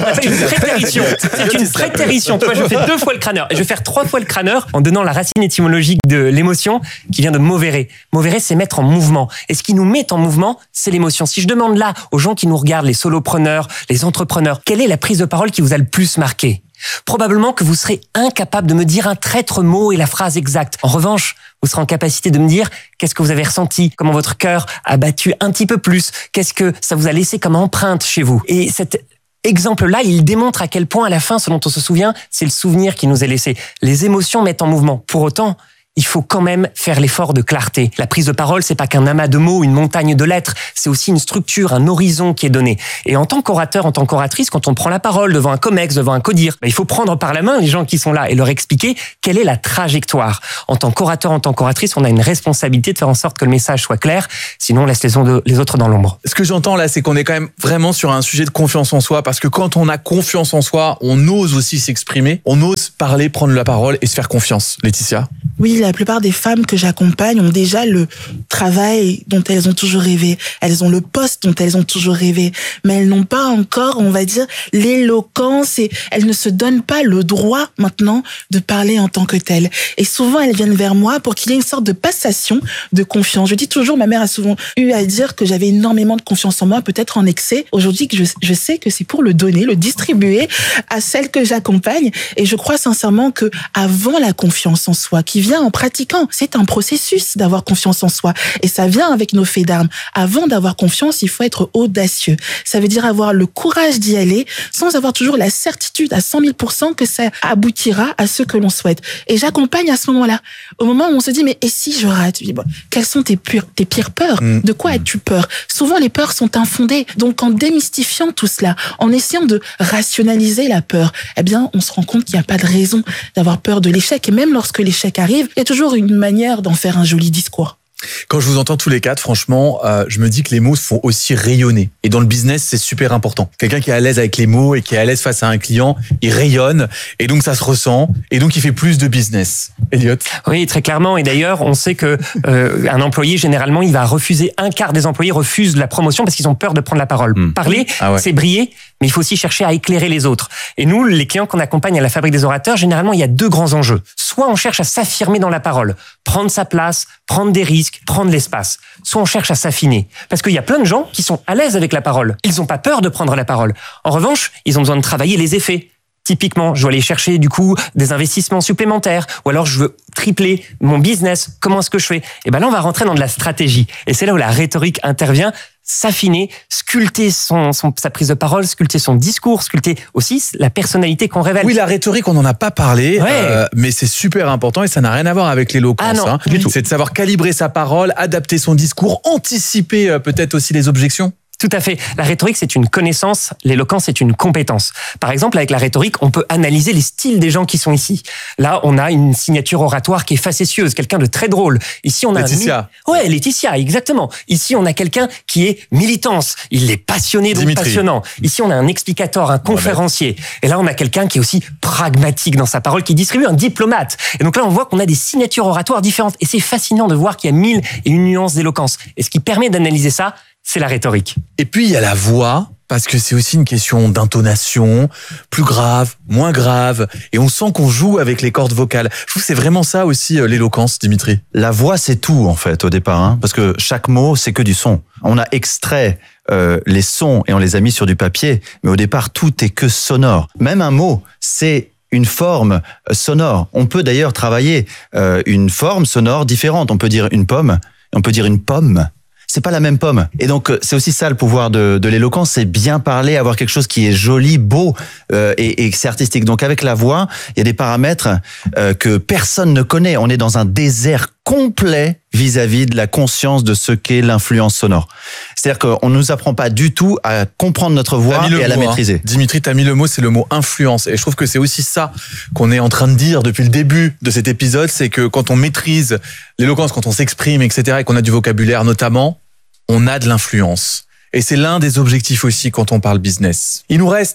C'est une prétérition. C'est une prétérition. Tu vois, je fais deux fois le crâneur. Et je vais faire trois fois le crâneur en donnant la racine étymologique de l'émotion qui vient de movere. Movere, c'est mettre en mouvement. Et ce qui nous met en mouvement, c'est l'émotion. Si je demande là aux gens qui nous regardent, les solopreneurs, les entrepreneurs, quelle est la prise de parole qui vous a le plus marqué ? Probablement que vous serez incapable de me dire un traître mot et la phrase exacte. En revanche, vous serez en capacité de me dire qu'est-ce que vous avez ressenti, comment votre cœur a battu un petit peu plus, qu'est-ce que ça vous a laissé comme empreinte chez vous. Et cet exemple-là, il démontre à quel point, à la fin, ce dont on se souvient, c'est le souvenir qui nous est laissé. Les émotions mettent en mouvement. Pour autant, il faut quand même faire l'effort de clarté. La prise de parole, c'est pas qu'un amas de mots, une montagne de lettres, c'est aussi une structure, un horizon qui est donné. Et en tant qu'orateur, en tant qu'oratrice, quand on prend la parole devant un comex, devant un codir, bah, il faut prendre par la main les gens qui sont là et leur expliquer quelle est la trajectoire. En tant qu'orateur, en tant qu'oratrice, on a une responsabilité de faire en sorte que le message soit clair, sinon on laisse les, on- les autres dans l'ombre. Ce que j'entends là, c'est qu'on est quand même vraiment sur un sujet de confiance en soi, parce que quand on a confiance en soi, on ose aussi s'exprimer, on ose parler, prendre la parole et se faire confiance. Laetitia ? Oui, la plupart des femmes que j'accompagne ont déjà le travail dont elles ont toujours rêvé. Elles ont le poste dont elles ont toujours rêvé. Mais elles n'ont pas encore, on va dire, l'éloquence et elles ne se donnent pas le droit maintenant de parler en tant que telles. Et souvent, elles viennent vers moi pour qu'il y ait une sorte de passation de confiance. Je dis toujours, ma mère a souvent eu à dire que j'avais énormément de confiance en moi, peut-être en excès. Aujourd'hui, je, je sais que c'est pour le donner, le distribuer à celles que j'accompagne. Et je crois sincèrement que avant la confiance en soi, qui vient en pratiquant, c'est un processus d'avoir confiance en soi. Et ça vient avec nos faits d'armes. Avant d'avoir confiance, il faut être audacieux. Ça veut dire avoir le courage d'y aller sans avoir toujours la certitude à cent mille pour cent que ça aboutira à ce que l'on souhaite. Et j'accompagne à ce moment-là. Au moment où on se dit, mais et si je rate? Je dis, bon, quelles sont tes, pures, tes pires peurs? Mmh. De quoi as-tu peur? Souvent, les peurs sont infondées. Donc, en démystifiant tout cela, en essayant de rationaliser la peur, eh bien, on se rend compte qu'il n'y a pas de raison d'avoir peur de l'échec. Et même lorsque l'échec arrive, il y a toujours une manière d'en faire un joli discours. Quand je vous entends tous les quatre, franchement, euh, je me dis que les mots font aussi rayonner. Et dans le business, c'est super important. Quelqu'un qui est à l'aise avec les mots et qui est à l'aise face à un client, il rayonne et donc ça se ressent et donc il fait plus de business. Elliot? Oui, très clairement. Et d'ailleurs, on sait que euh, un employé, généralement, il va refuser, un quart des employés refusent la promotion parce qu'ils ont peur de prendre la parole. Mmh. Parler, Ah ouais. c'est briller, mais il faut aussi chercher à éclairer les autres. Et nous, les clients qu'on accompagne à la Fabrique des Orateurs, généralement, il y a deux grands enjeux. Soit on cherche à s'affirmer dans la parole, prendre sa place, prendre des risques, prendre l'espace. Soit on cherche à s'affiner. Parce qu'il y a plein de gens qui sont à l'aise avec la parole. Ils n'ont pas peur de prendre la parole. En revanche, ils ont besoin de travailler les effets. Typiquement, je dois aller chercher du coup des investissements supplémentaires, ou alors je veux tripler mon business. Comment est-ce que je fais? Et ben là, on va rentrer dans de la stratégie. Et c'est là où la rhétorique intervient. S'affiner, sculpter son, son, sa prise de parole, sculpter son discours, sculpter aussi la personnalité qu'on révèle. Oui, la rhétorique, on n'en a pas parlé, Ouais. euh, mais c'est super important et ça n'a rien à voir avec l'éloquence. Ah non, hein. du tout. C'est de savoir calibrer sa parole, adapter son discours, anticiper euh, peut-être aussi les objections. Tout à fait. La rhétorique, c'est une connaissance. L'éloquence, c'est une compétence. Par exemple, avec la rhétorique, on peut analyser les styles des gens qui sont ici. Là, on a une signature oratoire qui est facétieuse, quelqu'un de très drôle. Ici, on a Laetitia. Un... Ouais, Laetitia, exactement. Ici, on a quelqu'un qui est militance. Il est passionné, donc Dimitri. passionnant. Ici, on a un explicateur, un conférencier. Et là, on a quelqu'un qui est aussi pragmatique dans sa parole, qui distribue, un diplomate. Et donc là, on voit qu'on a des signatures oratoires différentes. Et c'est fascinant de voir qu'il y a mille et une nuances d'éloquence. Et ce qui permet d'analyser ça, c'est la rhétorique. Et puis, il y a la voix, parce que c'est aussi une question d'intonation, plus grave, moins grave, et on sent qu'on joue avec les cordes vocales. Je trouve que c'est vraiment ça aussi, euh, l'éloquence, Dimitri. La voix, c'est tout en fait au départ, hein, parce que chaque mot, c'est que du son. On a extrait euh, les sons et on les a mis sur du papier, mais au départ, tout est que sonore. Même un mot, c'est une forme sonore. On peut d'ailleurs travailler euh, une forme sonore différente. On peut dire une pomme, on peut dire une pomme. C'est pas la même pomme. Et donc, c'est aussi ça le pouvoir de, de l'éloquence, c'est bien parler, avoir quelque chose qui est joli, beau euh, et, et c'est artistique. Donc, avec la voix, il y a des paramètres euh, que personne ne connaît. On est dans un désert complet vis-à-vis de la conscience de ce qu'est l'influence sonore. C'est-à-dire qu'on ne nous apprend pas du tout à comprendre notre voix T'as mis le et à la mot, hein. maîtriser. Dimitri, t'as mis le mot, c'est le mot influence. Et je trouve que c'est aussi ça qu'on est en train de dire depuis le début de cet épisode, c'est que quand on maîtrise l'éloquence, quand on s'exprime, et cetera, et qu'on a du vocabulaire notamment, on a de l'influence. Et c'est l'un des objectifs aussi quand on parle business. Il nous reste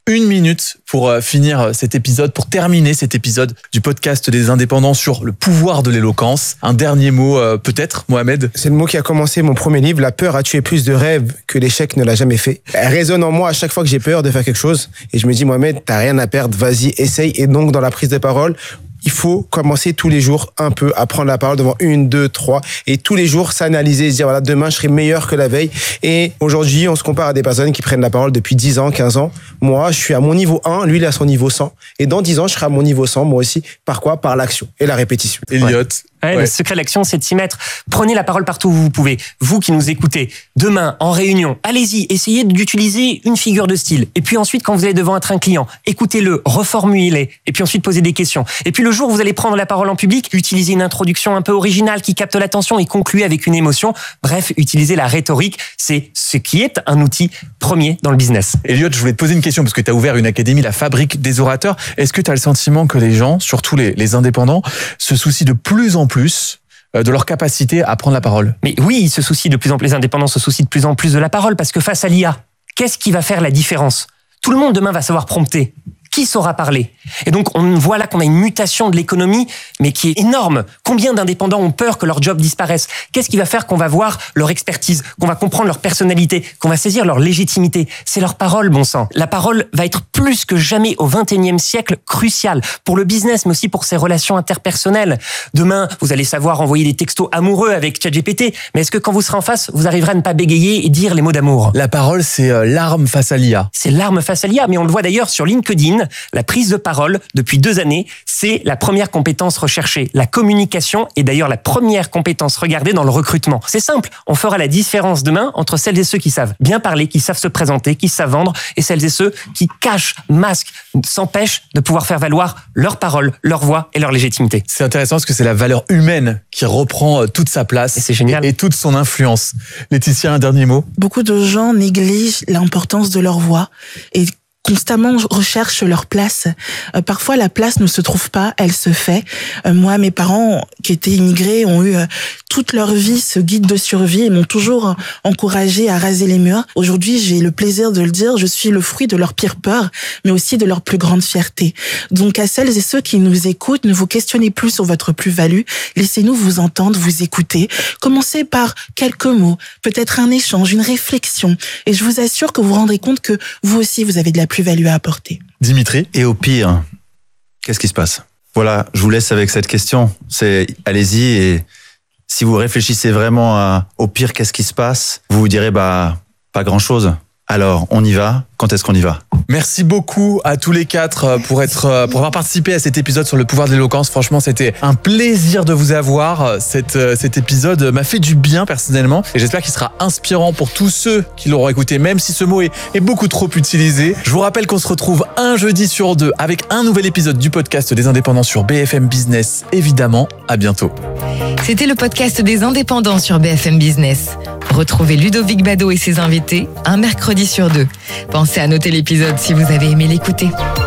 une minute pour finir cet épisode, pour terminer cet épisode du podcast des indépendants sur le pouvoir de l'éloquence. Un dernier mot peut-être, Mohamed? C'est le mot qui a commencé mon premier livre. La peur a tué plus de rêves que l'échec ne l'a jamais fait. Elle résonne en moi à chaque fois que j'ai peur de faire quelque chose. Et je me dis, Mohamed, t'as rien à perdre, vas-y, essaye. Et donc, dans la prise de parole, il faut commencer tous les jours un peu à prendre la parole devant une, deux, trois, et tous les jours s'analyser, se dire voilà, demain je serai meilleur que la veille. Et aujourd'hui, on se compare à des personnes qui prennent la parole depuis dix ans, quinze ans. Moi, je suis à mon niveau un, lui il est à son niveau cent. Et dans dix ans, je serai à mon niveau cent, moi aussi. Par quoi? Par l'action et la répétition. Elliot. Ouais. Ouais, Ouais. Le secret de l'action, c'est de s'y mettre. Prenez la parole partout où vous pouvez. Vous qui nous écoutez, demain, en réunion, allez-y, essayez d'utiliser une figure de style. Et puis ensuite, quand vous allez devant être un client, écoutez-le, reformulez, et puis ensuite posez des questions. Et puis le jour où vous allez prendre la parole en public, utilisez une introduction un peu originale qui capte l'attention et concluez avec une émotion. Bref, utilisez la rhétorique. C'est ce qui est un outil premier dans le business. Elliot, je voulais te poser une question parce que tu as ouvert une académie, la Fabrique des orateurs. Est-ce que tu as le sentiment que les gens, surtout les, les indépendants, se soucient de plus en plus de leur capacité à prendre la parole? Mais oui, ils se soucient de plus en plus, les indépendants se soucient de plus en plus de la parole parce que face à l'I A, qu'est-ce qui va faire la différence? Tout le monde demain va savoir prompter. Qui saura parler? Et donc, on voit là qu'on a une mutation de l'économie, mais qui est énorme. Combien d'indépendants ont peur que leur job disparaisse? Qu'est-ce qui va faire qu'on va voir leur expertise, qu'on va comprendre leur personnalité, qu'on va saisir leur légitimité? C'est leur parole, bon sang. La parole va être plus que jamais au vingt et unième siècle cruciale pour le business, mais aussi pour ses relations interpersonnelles. Demain, vous allez savoir envoyer des textos amoureux avec ChatGPT, mais est-ce que quand vous serez en face, vous arriverez à ne pas bégayer et dire les mots d'amour? La parole, c'est euh, l'arme face à l'I A. C'est l'arme face à l'I A, mais on le voit d'ailleurs sur LinkedIn. La prise de parole, depuis deux années, c'est la première compétence recherchée. La communication est d'ailleurs la première compétence regardée dans le recrutement. C'est simple, on fera la différence demain entre celles et ceux qui savent bien parler, qui savent se présenter, qui savent vendre, et celles et ceux qui cachent, masquent, s'empêchent de pouvoir faire valoir leur parole, leur voix et leur légitimité. C'est intéressant parce que c'est la valeur humaine qui reprend toute sa place Et c'est génial. et, et toute son influence. Laetitia, un dernier mot? Beaucoup de gens négligent l'importance de leur voix et constamment recherchent leur place. Euh, parfois, la place ne se trouve pas, elle se fait. Euh, moi, mes parents qui étaient immigrés ont eu euh, toute leur vie ce guide de survie et m'ont toujours encouragé à raser les murs. Aujourd'hui, j'ai le plaisir de le dire, je suis le fruit de leur pire peur, mais aussi de leur plus grande fierté. Donc, à celles et ceux qui nous écoutent, ne vous questionnez plus sur votre plus-value. Laissez-nous vous entendre, vous écouter. Commencez par quelques mots, peut-être un échange, une réflexion. Et je vous assure que vous vous rendrez compte que vous aussi, vous avez de la plus-value à apporter. Dimitri? Et au pire, qu'est-ce qui se passe? Voilà, je vous laisse avec cette question. C'est, allez-y, et si vous réfléchissez vraiment à, au pire, qu'est-ce qui se passe? Vous vous direz, bah, pas grand-chose. Alors, on y va. Quand est-ce qu'on y va? Merci beaucoup à tous les quatre pour être, pour avoir participé à cet épisode sur le pouvoir de l'éloquence. Franchement, c'était un plaisir de vous avoir. Cet, cet épisode m'a fait du bien personnellement et j'espère qu'il sera inspirant pour tous ceux qui l'auront écouté, même si ce mot est, est beaucoup trop utilisé. Je vous rappelle qu'on se retrouve un jeudi sur deux avec un nouvel épisode du podcast des indépendants sur B F M Business. Évidemment, à bientôt. C'était le podcast des indépendants sur B F M Business. Retrouvez Ludovic Bado et ses invités un mercredi sur deux. Pensez à noter l'épisode si vous avez aimé l'écouter.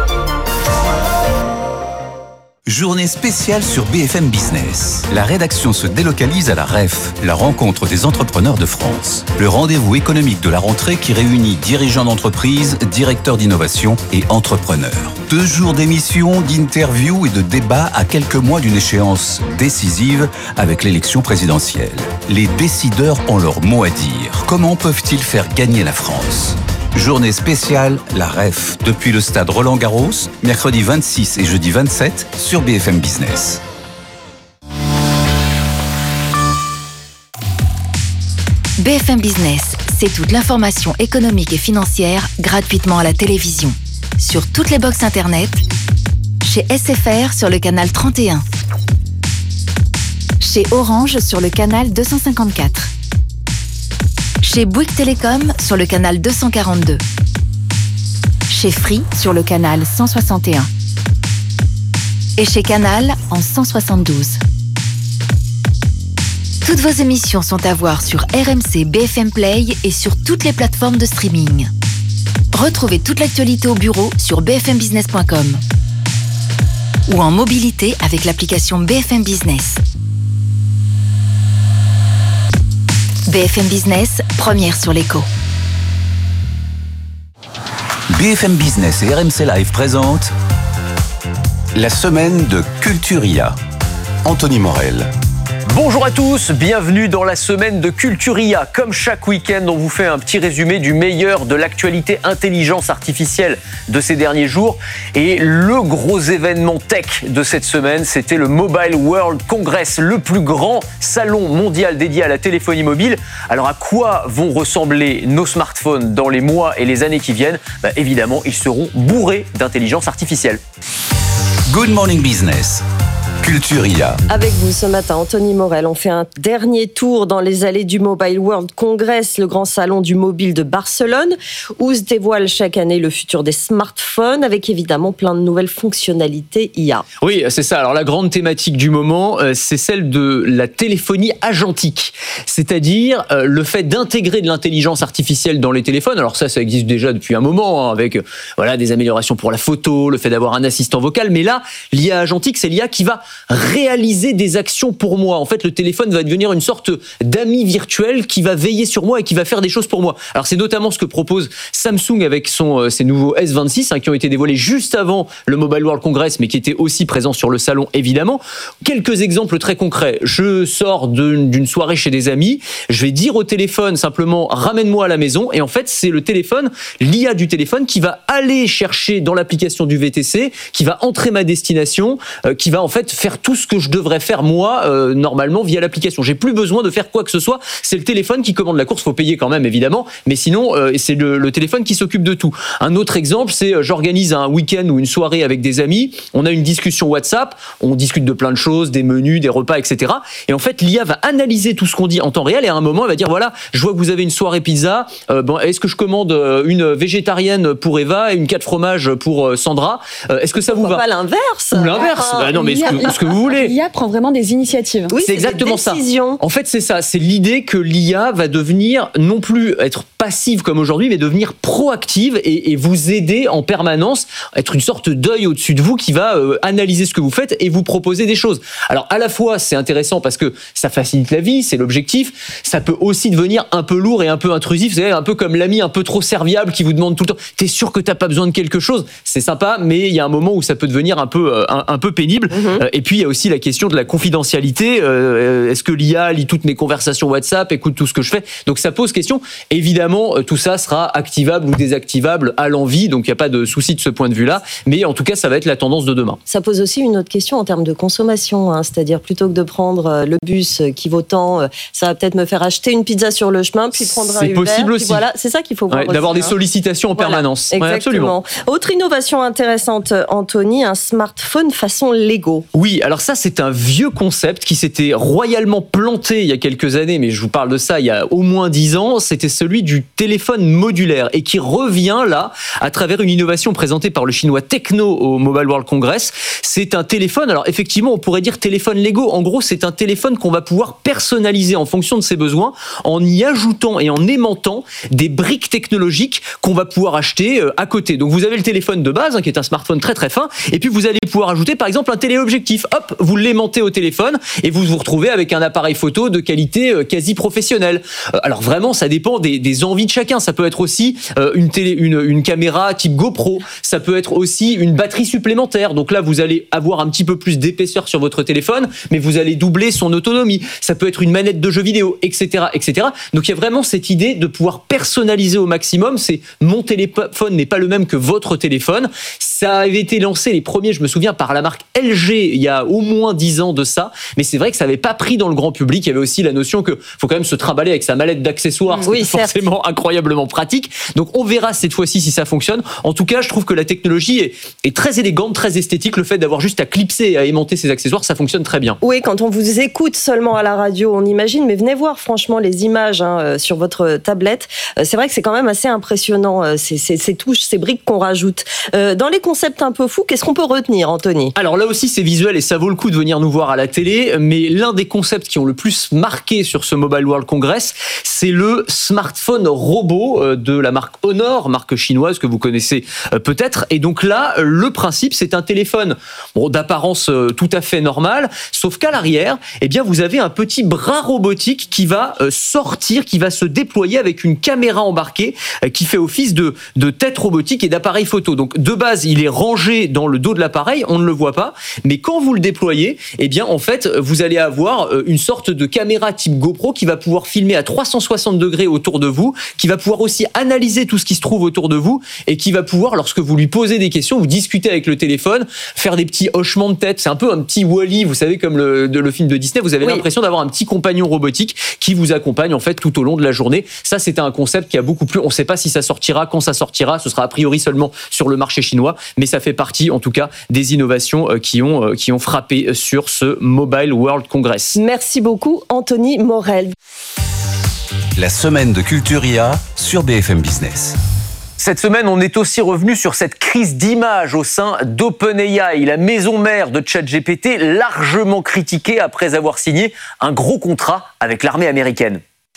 Journée spéciale sur B F M Business. La rédaction se délocalise à la R E F, la rencontre des entrepreneurs de France. Le rendez-vous économique de la rentrée qui réunit dirigeants d'entreprise, directeurs d'innovation et entrepreneurs. Deux jours d'émissions, d'interviews et de débats à quelques mois d'une échéance décisive avec l'élection présidentielle. Les décideurs ont leur mot à dire. Comment peuvent-ils faire gagner la France ? Journée spéciale, la R E F, depuis le stade Roland-Garros, mercredi vingt-six et jeudi vingt-sept sur B F M Business. B F M Business, c'est toute l'information économique et financière gratuitement à la télévision. Sur toutes les box internet, chez S F R sur le canal trente et un, chez Orange sur le canal deux cent cinquante-quatre, chez Bouygues Télécom sur le canal deux cent quarante-deux, chez Free sur le canal cent soixante et un et chez Canal en cent soixante-douze. Toutes vos émissions sont à voir sur R M C B F M Play et sur toutes les plateformes de streaming. Retrouvez toute l'actualité au bureau sur b f m business point com ou en mobilité avec l'application B F M Business. B F M Business, première sur l'écho. B B F M Business et R M C Live présentent la semaine de Culturia. Anthony Morel. Bonjour à tous, bienvenue dans la semaine de Culturia. Comme chaque week-end, on vous fait un petit résumé du meilleur de l'actualité intelligence artificielle de ces derniers jours. Et le gros événement tech de cette semaine, c'était le Mobile World Congress, le plus grand salon mondial dédié à la téléphonie mobile. Alors à quoi vont ressembler nos smartphones dans les mois et les années qui viennent ? Bah, évidemment, ils seront bourrés d'intelligence artificielle. Good Morning Business. Culturia. Avec vous ce matin, Anthony Morel, on fait un dernier tour dans les allées du Mobile World Congress, le grand salon du mobile de Barcelone, où se dévoile chaque année le futur des smartphones, avec évidemment plein de nouvelles fonctionnalités I A. Oui, c'est ça. Alors la grande thématique du moment, c'est celle de la téléphonie agentique, c'est-à-dire le fait d'intégrer de l'intelligence artificielle dans les téléphones. Alors ça, ça existe déjà depuis un moment, hein, avec voilà des améliorations pour la photo, le fait d'avoir un assistant vocal. Mais là, l'I A agentique, c'est l'I A qui va réaliser des actions pour moi. En fait, le téléphone va devenir une sorte d'ami virtuel qui va veiller sur moi et qui va faire des choses pour moi. Alors, c'est notamment ce que propose Samsung avec son, euh, ses nouveaux S vingt-six, hein, qui ont été dévoilés juste avant le Mobile World Congress, mais qui étaient aussi présents sur le salon, évidemment. Quelques exemples très concrets. Je sors d'une, d'une soirée chez des amis, je vais dire au téléphone simplement « ramène-moi à la maison » et en fait, c'est le téléphone, l'I A du téléphone qui va aller chercher dans l'application du V T C, qui va entrer ma destination, euh, qui va en fait faire tout ce que je devrais faire moi euh, normalement via l'application. J'ai plus besoin de faire quoi que ce soit. C'est le téléphone qui commande la course. Faut payer quand même évidemment, mais sinon euh, c'est le, le téléphone qui s'occupe de tout. Un autre exemple, c'est euh, j'organise un week-end ou une soirée avec des amis. On a une discussion WhatsApp. On discute de plein de choses, des menus, des repas, et cetera. Et en fait, l'I A va analyser tout ce qu'on dit en temps réel et à un moment, elle va dire voilà, je vois que vous avez une soirée pizza. Euh, bon, est-ce que je commande une végétarienne pour Eva et une quatre fromages pour euh, Sandra euh, Est-ce que ça vous va ? Pas l'inverse. Ou l'inverse. Ah, bah non, mais ce que, ce que vous voulez. L'I A prend vraiment des initiatives. Oui, c'est, c'est exactement ça. Décisions. En fait, c'est ça. C'est l'idée que l'I A va devenir non plus être passive comme aujourd'hui, mais devenir proactive et, et vous aider en permanence, être une sorte d'œil au-dessus de vous qui va euh, analyser ce que vous faites et vous proposer des choses. Alors, à la fois, c'est intéressant parce que ça facilite la vie, c'est l'objectif. Ça peut aussi devenir un peu lourd et un peu intrusif. C'est un peu comme l'ami un peu trop serviable qui vous demande tout le temps « T'es sûr que t'as pas besoin de quelque chose ?» C'est sympa, mais il y a un moment où ça peut devenir un peu, euh, un, un peu pénible. Mm-hmm. Euh, et puis, il y a aussi la question de la confidentialité. Euh, est-ce que l'I A lit toutes mes conversations WhatsApp, écoute tout ce que je fais ? Donc ça pose question. Évidemment, tout ça sera activable ou désactivable à l'envie, donc il n'y a pas de souci de ce point de vue-là. Mais en tout cas, ça va être la tendance de demain. Ça pose aussi une autre question en termes de consommation, hein, c'est-à-dire plutôt que de prendre le bus qui vaut tant, ça va peut-être me faire acheter une pizza sur le chemin, puis prendre c'est un Uber. Possible aussi. Voilà, c'est ça qu'il faut voir. Ouais, aussi, d'avoir hein. des sollicitations en voilà, permanence. Exactement. Ouais, absolument. Autre innovation intéressante, Anthony, un smartphone façon Lego. Oui, alors ça, c'est un vieux concept qui s'était royalement planté il y a quelques années, mais je vous parle de ça il y a au moins dix ans. C'était celui du téléphone modulaire et qui revient là à travers une innovation présentée par le chinois Tecno au Mobile World Congress. C'est un téléphone, alors effectivement, on pourrait dire téléphone Lego. En gros, c'est un téléphone qu'on va pouvoir personnaliser en fonction de ses besoins en y ajoutant et en aimantant des briques technologiques qu'on va pouvoir acheter à côté. Donc vous avez le téléphone de base, hein, qui est un smartphone très très fin, et puis vous allez pouvoir ajouter par exemple un téléobjectif. Hop, vous l'aimantez au téléphone et vous vous retrouvez avec un appareil photo de qualité quasi professionnelle. Alors vraiment, ça dépend des, des envies de chacun. Ça peut être aussi une, télé, une, une caméra type GoPro. Ça peut être aussi une batterie supplémentaire. Donc là, vous allez avoir un petit peu plus d'épaisseur sur votre téléphone, mais vous allez doubler son autonomie. Ça peut être une manette de jeu vidéo, et cetera, et cetera. Donc il y a vraiment cette idée de pouvoir personnaliser au maximum. C'est mon téléphone n'est pas le même que votre téléphone. Ça avait été lancé les premiers, je me souviens, par la marque L G il y a au moins dix ans de ça. Mais c'est vrai que ça n'avait pas pris dans le grand public. Il y avait aussi la notion que faut quand même se trimballer avec sa mallette d'accessoires. Oui, c'est forcément incroyablement pratique. Donc on verra cette fois-ci si ça fonctionne. En tout cas, je trouve que la technologie est, est très élégante, très esthétique. Le fait d'avoir juste à clipser et à aimanter ses accessoires, ça fonctionne très bien. Oui, quand on vous écoute seulement à la radio, on imagine, mais venez voir franchement les images hein, sur votre tablette. C'est vrai que c'est quand même assez impressionnant, ces, ces, ces touches, ces briques qu'on rajoute. Euh, dans les concepts un peu fous, qu'est-ce qu'on peut retenir, Anthony ? Alors là aussi, c'est visuel nouvelle et ça vaut le coup de venir nous voir à la télé, mais l'un des concepts qui ont le plus marqué sur ce Mobile World Congress, c'est le smartphone robot de la marque Honor, marque chinoise que vous connaissez peut-être. Et donc là, le principe, c'est un téléphone bon, d'apparence tout à fait normale, sauf qu'à l'arrière, eh bien, vous avez un petit bras robotique qui va sortir, qui va se déployer avec une caméra embarquée qui fait office de, de tête robotique et d'appareil photo. Donc de base, il est rangé dans le dos de l'appareil, on ne le voit pas, mais quand vous le déployez, eh bien, en fait, vous allez avoir une sorte de caméra type GoPro qui va pouvoir filmer à trois cent soixante degrés autour de vous, qui va pouvoir aussi analyser tout ce qui se trouve autour de vous et qui va pouvoir, lorsque vous lui posez des questions, vous discutez avec le téléphone, faire des petits hochements de tête. C'est un peu un petit Wall-E, vous savez, comme le, de, le film de Disney. Vous avez oui. l'impression d'avoir un petit compagnon robotique qui vous accompagne en fait tout au long de la journée. Ça, c'était un concept qui a beaucoup plu. On ne sait pas si ça sortira, quand ça sortira. Ce sera a priori seulement sur le marché chinois, mais ça fait partie, en tout cas, des innovations qui ont, qui ont frappé sur ce Mobile World Congress. Merci beaucoup, Anthony Morel. La semaine de Culturia sur B F M Business. Cette semaine, on est aussi revenu sur cette crise d'image au sein d'OpenAI, la maison mère de ChatGPT, largement critiquée après avoir signé un gros contrat avec l'armée américaine.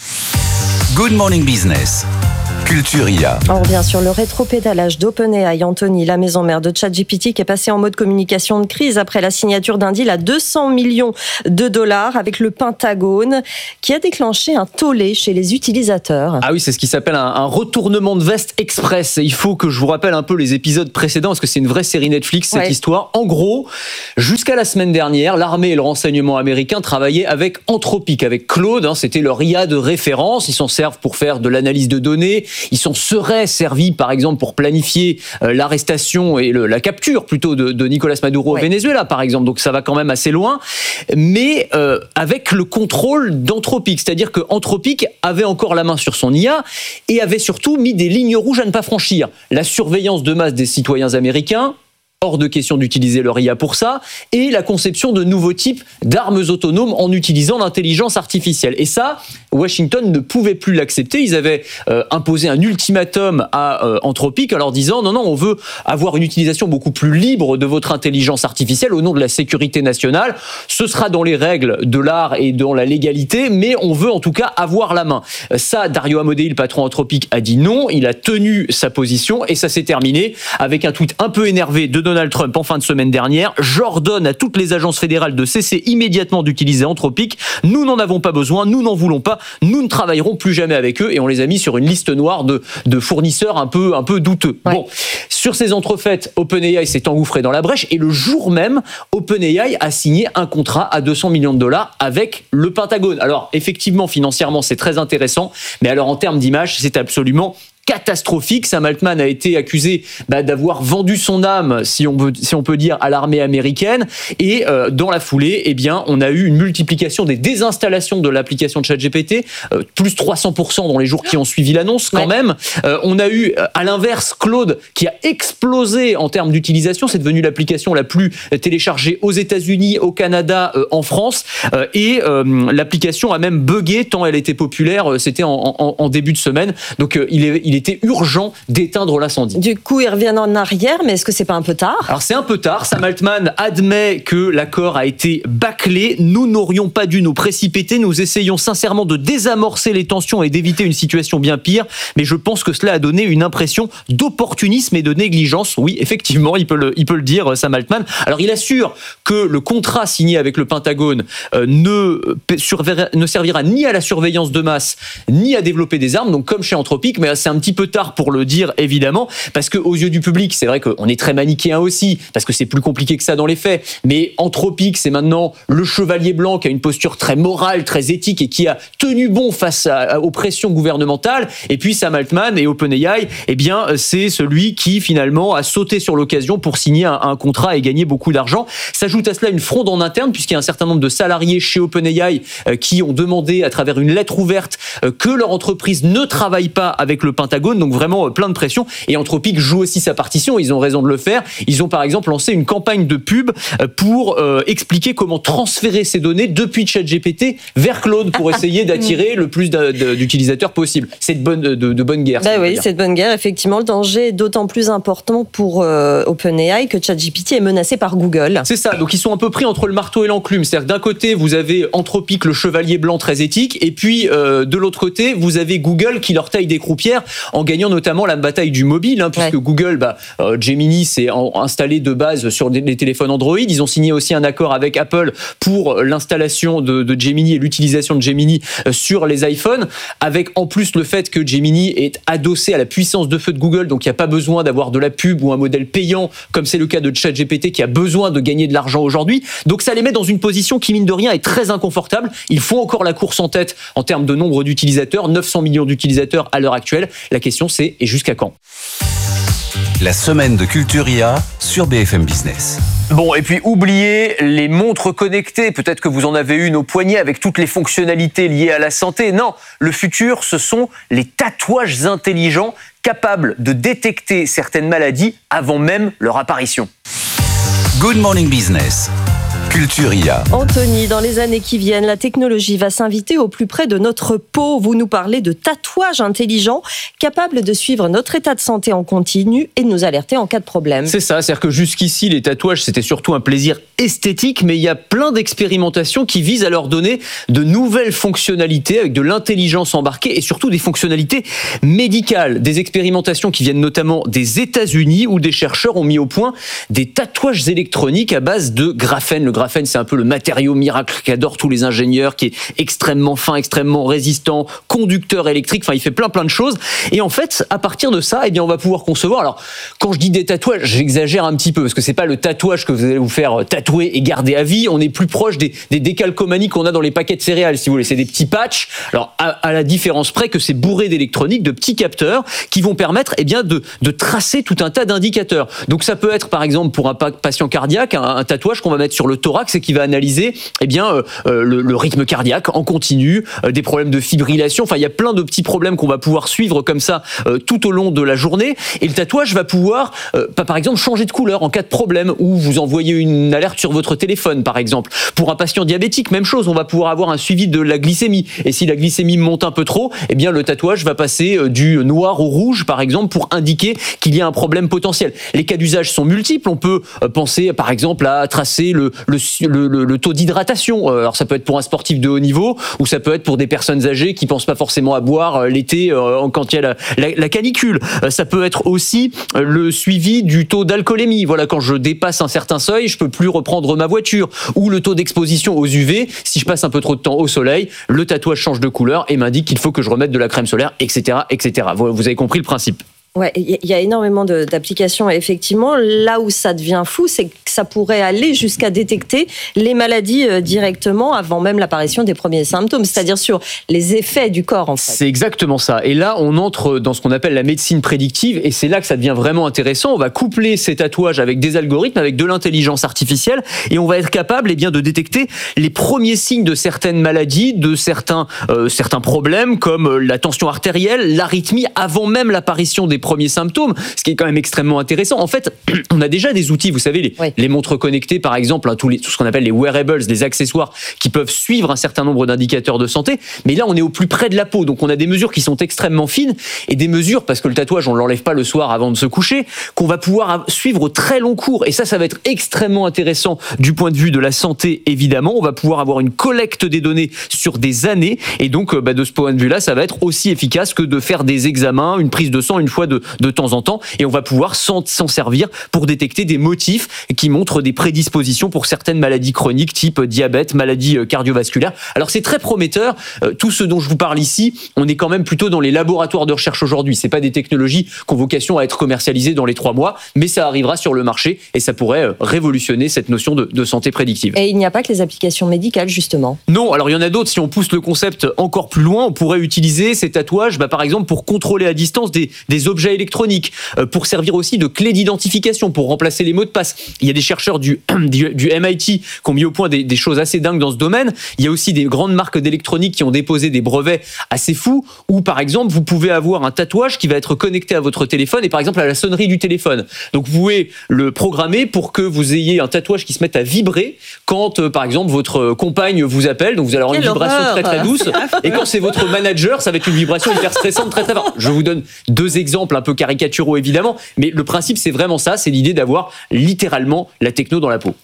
Good Morning Business. Culturia. On revient sur le rétropédalage d'OpenAI. Anthony, la maison mère de ChatGPT, qui est passée en mode communication de crise après la signature d'un deal à deux cents millions de dollars avec le Pentagone, qui a déclenché un tollé chez les utilisateurs. Ah oui, c'est ce qui s'appelle un, un retournement de veste express. Il faut que je vous rappelle un peu les épisodes précédents, parce que c'est une vraie série Netflix, cette ouais. histoire. En gros, jusqu'à la semaine dernière, l'armée et le renseignement américain travaillaient avec Anthropic, avec Claude. Hein, c'était leur I A de référence. Ils s'en servent pour faire de l'analyse de données. Ils s'en seraient servis, par exemple, pour planifier euh, l'arrestation et le, la capture, plutôt, de, de Nicolas Maduro ouais. au Venezuela, par exemple. Donc, ça va quand même assez loin. Mais euh, avec le contrôle d'Anthropic. C'est-à-dire que Anthropic avait encore la main sur son I A et avait surtout mis des lignes rouges à ne pas franchir. La surveillance de masse des citoyens américains, hors de question d'utiliser leur I A pour ça, et la conception de nouveaux types d'armes autonomes en utilisant l'intelligence artificielle. Et ça, Washington ne pouvait plus l'accepter. Ils avaient euh, imposé un ultimatum à euh, Anthropic en leur disant « Non, non, on veut avoir une utilisation beaucoup plus libre de votre intelligence artificielle au nom de la sécurité nationale. Ce sera dans les règles de l'art et dans la légalité, mais on veut en tout cas avoir la main. » Ça, Dario Amodei, le patron Anthropic, a dit non. Il a tenu sa position et ça s'est terminé avec un tweet un peu énervé de Donald Trump en fin de semaine dernière. J'ordonne à toutes les agences fédérales de cesser immédiatement d'utiliser Anthropic. Nous n'en avons pas besoin, nous n'en voulons pas, nous ne travaillerons plus jamais avec eux, et on les a mis sur une liste noire de, de fournisseurs un peu, un peu douteux. Ouais. Bon, sur ces entrefaites, OpenAI s'est engouffré dans la brèche et le jour même, OpenAI a signé un contrat à deux cents millions de dollars avec le Pentagone. Alors effectivement, financièrement, c'est très intéressant, mais alors en termes d'image, c'est absolument catastrophique. Sam Altman a été accusé bah, d'avoir vendu son âme, si on, veut, si on peut dire, à l'armée américaine. Et euh, dans la foulée, eh bien, on a eu une multiplication des désinstallations de l'application de ChatGPT, euh, plus trois cents pour cent dans les jours qui ont suivi l'annonce, quand ouais. même. Euh, on a eu, à l'inverse, Claude, qui a explosé en termes d'utilisation. C'est devenu l'application la plus téléchargée aux États-Unis, au Canada, euh, en France. Euh, et euh, l'application a même bugué tant elle était populaire. C'était en, en, en début de semaine. Donc, euh, il est, il était urgent d'éteindre l'incendie. Du coup, ils reviennent en arrière, mais est-ce que c'est pas un peu tard ? Alors, c'est un peu tard. Sam Altman admet que l'accord a été bâclé. Nous n'aurions pas dû nous précipiter. Nous essayons sincèrement de désamorcer les tensions et d'éviter une situation bien pire. Mais je pense que cela a donné une impression d'opportunisme et de négligence. Oui, effectivement, il peut le, il peut le dire, Sam Altman. Alors, il assure que le contrat signé avec le Pentagone euh, ne, ne servira ni à la surveillance de masse, ni à développer des armes. Donc, comme chez Anthropic, mais c'est un petit peu tard pour le dire, évidemment, parce que aux yeux du public, c'est vrai qu'on est très manichéen aussi, parce que c'est plus compliqué que ça dans les faits. Mais Anthropic, c'est maintenant le chevalier blanc qui a une posture très morale, très éthique et qui a tenu bon face à, à, aux pressions gouvernementales. Et puis Sam Altman et OpenAI, eh bien, c'est celui qui finalement a sauté sur l'occasion pour signer un, un contrat et gagner beaucoup d'argent. S'ajoute à cela une fronde en interne, puisqu'il y a un certain nombre de salariés chez OpenAI euh, qui ont demandé, à travers une lettre ouverte, euh, que leur entreprise ne travaille pas avec le Pentagone. Pentagone, donc vraiment plein de pression. Et Anthropic joue aussi sa partition, ils ont raison de le faire. Ils ont par exemple lancé une campagne de pub pour euh, expliquer comment transférer ces données depuis ChatGPT vers Claude pour essayer d'attirer le plus d'utilisateurs possible. C'est de bonne, de, de bonne guerre. Bah oui, c'est de bonne guerre. Effectivement, le danger est d'autant plus important pour euh, OpenAI que ChatGPT est menacé par Google. C'est ça, donc ils sont un peu pris entre le marteau et l'enclume. C'est-à-dire que d'un côté, vous avez Anthropic, le chevalier blanc très éthique, et puis euh, de l'autre côté, vous avez Google qui leur taille des croupières en gagnant notamment la bataille du mobile, hein, puisque ouais. Google, bah, euh, Gemini s'est en, installé de base sur les, les téléphones Android. Ils ont signé aussi un accord avec Apple pour l'installation de, de Gemini et l'utilisation de Gemini sur les iPhones, avec en plus le fait que Gemini est adossé à la puissance de feu de Google, donc il n'y a pas besoin d'avoir de la pub ou un modèle payant, comme c'est le cas de ChatGPT qui a besoin de gagner de l'argent aujourd'hui. Donc ça les met dans une position qui, mine de rien, est très inconfortable. Ils font encore la course en tête en termes de nombre d'utilisateurs, neuf cents millions d'utilisateurs à l'heure actuelle. La question c'est, et jusqu'à quand ? La semaine de Culture I A sur B F M Business. Bon, et puis oubliez les montres connectées. Peut-être que vous en avez une au poignet avec toutes les fonctionnalités liées à la santé. Non, le futur, ce sont les tatouages intelligents capables de détecter certaines maladies avant même leur apparition. Good Morning Business. Culture I A. Anthony, dans les années qui viennent, la technologie va s'inviter au plus près de notre peau. Vous nous parlez de tatouages intelligents capables de suivre notre état de santé en continu et de nous alerter en cas de problème. C'est ça, c'est-à-dire que jusqu'ici, les tatouages, c'était surtout un plaisir esthétique, mais il y a plein d'expérimentations qui visent à leur donner de nouvelles fonctionnalités avec de l'intelligence embarquée et surtout des fonctionnalités médicales. Des expérimentations qui viennent notamment des États-Unis où des chercheurs ont mis au point des tatouages électroniques à base de graphène. Le graphène, c'est un peu le matériau miracle qu'adorent tous les ingénieurs, qui est extrêmement fin, extrêmement résistant, conducteur électrique, enfin il fait plein plein de choses. Et en fait, à partir de ça, eh bien on va pouvoir concevoir. Alors, quand je dis des tatouages, j'exagère un petit peu parce que c'est pas le tatouage que vous allez vous faire tatouer et garder à vie. On est plus proche des, des décalcomanies qu'on a dans les paquets de céréales, si vous voulez. C'est des petits patchs. Alors, à, à la différence près que c'est bourré d'électronique, de petits capteurs qui vont permettre, eh bien, de, de tracer tout un tas d'indicateurs. Donc, ça peut être, par exemple, pour un patient cardiaque, un, un tatouage qu'on va mettre sur le thorax et qui va analyser, eh bien, euh, euh, le, le rythme cardiaque en continu, euh, des problèmes de fibrillation. Enfin, il y a plein de petits problèmes qu'on va pouvoir suivre comme ça euh, tout au long de la journée. Et le tatouage va pouvoir, euh, par exemple, changer de couleur en cas de problème ou vous envoyer une alerte sur votre téléphone, par exemple. Pour un patient diabétique, même chose. On va pouvoir avoir un suivi de la glycémie. Et si la glycémie monte un peu trop, eh bien, le tatouage va passer euh, du noir au rouge, par exemple, pour indiquer qu'il y a un problème potentiel. Les cas d'usage sont multiples. On peut euh, penser, par exemple, à tracer le, le, le, le, le taux d'hydratation. Alors, ça peut être pour un sportif de haut niveau ou ça peut être pour des personnes âgées qui pensent pas forcément à boire euh, l'été euh, quand il y a la, la, la canicule. Euh, ça peut être aussi euh, le suivi du taux d'alcoolémie. Voilà, quand je dépasse un certain seuil, je peux plus reprendre ma voiture. Ou le taux d'exposition aux U V. Si je passe un peu trop de temps au soleil, le tatouage change de couleur et m'indique qu'il faut que je remette de la crème solaire, et cetera, et cetera. Vous, vous avez compris le principe. Ouais, il y a énormément de, d'applications. Et effectivement, là où ça devient fou, c'est que ça pourrait aller jusqu'à détecter les maladies euh, directement avant même l'apparition des premiers symptômes, c'est-à-dire sur les effets du corps, en fait. C'est exactement ça. Et là, on entre dans ce qu'on appelle la médecine prédictive, et c'est là que ça devient vraiment intéressant. On va coupler ces tatouages avec des algorithmes, avec de l'intelligence artificielle, et on va être capable, eh bien, de détecter les premiers signes de certaines maladies, de certains, euh, certains problèmes, comme la tension artérielle, l'arythmie, avant même l'apparition des premiers symptômes, ce qui est quand même extrêmement intéressant. En fait, on a déjà des outils, vous savez, les, oui. les montres connectées, par exemple, hein, tous les, tout ce qu'on appelle les wearables, les accessoires qui peuvent suivre un certain nombre d'indicateurs de santé. Mais là, on est au plus près de la peau. Donc, on a des mesures qui sont extrêmement fines et des mesures, parce que le tatouage, on ne l'enlève pas le soir avant de se coucher, qu'on va pouvoir suivre au très long cours. Et ça, ça va être extrêmement intéressant du point de vue de la santé, évidemment. On va pouvoir avoir une collecte des données sur des années. Et donc, bah, de ce point de vue-là, ça va être aussi efficace que de faire des examens, une prise de sang une fois de, de temps en temps. Et on va pouvoir s'en, s'en servir pour détecter des motifs qui montrent des prédispositions pour certaines maladies chroniques, type diabète, maladies cardiovasculaires. Alors, c'est très prometteur. Euh, tout ce dont je vous parle ici, on est quand même plutôt dans les laboratoires de recherche aujourd'hui. C'est pas des technologies qui ont vocation à être commercialisées dans les trois mois, mais ça arrivera sur le marché et ça pourrait révolutionner cette notion de, de santé prédictive. Et il n'y a pas que les applications médicales, justement. Non, alors il y en a d'autres. Si on pousse le concept encore plus loin, on pourrait utiliser ces tatouages, bah, par exemple, pour contrôler à distance des, des objets objets électroniques, euh, pour servir aussi de clé d'identification, pour remplacer les mots de passe. Il y a des chercheurs du, du, du M I T qui ont mis au point des, des choses assez dingues dans ce domaine. Il y a aussi des grandes marques d'électronique qui ont déposé des brevets assez fous, où par exemple vous pouvez avoir un tatouage qui va être connecté à votre téléphone et par exemple à la sonnerie du téléphone. Donc vous pouvez le programmer pour que vous ayez un tatouage qui se mette à vibrer quand euh, par exemple votre compagne vous appelle, donc vous allez avoir une Quelle vibration horreur. très très douce, et quand c'est votre manager, ça va être une vibration hyper stressante, très très forte. Je vous donne deux exemples un peu caricaturaux évidemment, mais le principe c'est vraiment ça, c'est l'idée d'avoir littéralement la techno dans la peau.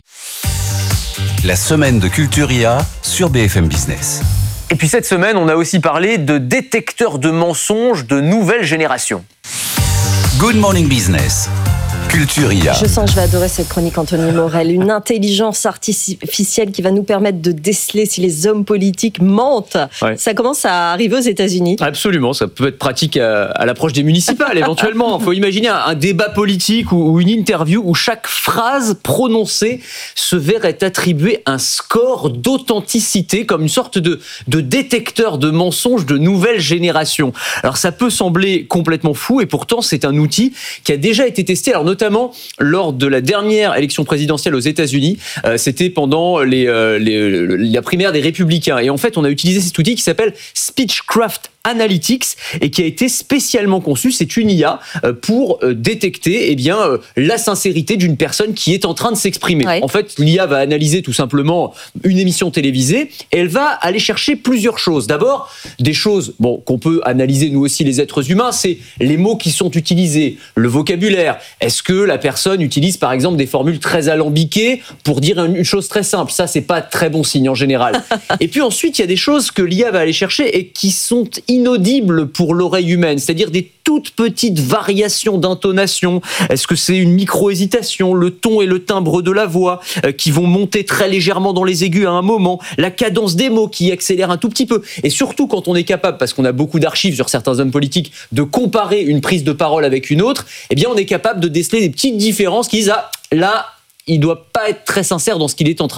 La semaine de Culturia sur B F M Business. Et puis cette semaine, on a aussi parlé de détecteurs de mensonges de nouvelle génération. Good Morning Business. Culturia. Je sens que je vais adorer cette chronique, Anthony Morel. Une intelligence artificielle qui va nous permettre de déceler si les hommes politiques mentent. Ouais. Ça commence à arriver aux États-Unis. Absolument, ça peut être pratique à, à l'approche des municipales éventuellement. Il faut imaginer un, un débat politique ou, ou une interview où chaque phrase prononcée se verrait attribuer un score d'authenticité comme une sorte de, de détecteur de mensonges de nouvelle génération. Alors ça peut sembler complètement fou et pourtant c'est un outil qui a déjà été testé, alors notamment lors de la dernière élection présidentielle aux États-Unis. Euh, c'était pendant les, euh, les, la primaire des Républicains. Et en fait, on a utilisé cet outil qui s'appelle Speechcraft Analytics et qui a été spécialement conçu, c'est une I A, pour détecter eh bien, la sincérité d'une personne qui est en train de s'exprimer. Ouais. En fait, l'I A va analyser tout simplement une émission télévisée et elle va aller chercher plusieurs choses. D'abord, des choses bon, qu'on peut analyser nous aussi les êtres humains, c'est les mots qui sont utilisés, le vocabulaire. Est-ce que la personne utilise par exemple des formules très alambiquées pour dire une chose très simple? Ça, c'est pas très bon signe en général. Et puis ensuite, il y a des choses que l'I A va aller chercher et qui sont inaudibles pour l'oreille humaine, c'est-à-dire des toutes petites variations d'intonation. Est-ce que c'est une micro-hésitation, le ton et le timbre de la voix euh, qui vont monter très légèrement dans les aigus à un moment, la cadence des mots qui accélère un tout petit peu. Et surtout quand on est capable, parce qu'on a beaucoup d'archives sur certains hommes politiques, de comparer une prise de parole avec une autre, eh bien on est capable de déceler des petites différences qui disent « Ah, là, il doit pas être très sincère dans ce qu'il est en train de dire ».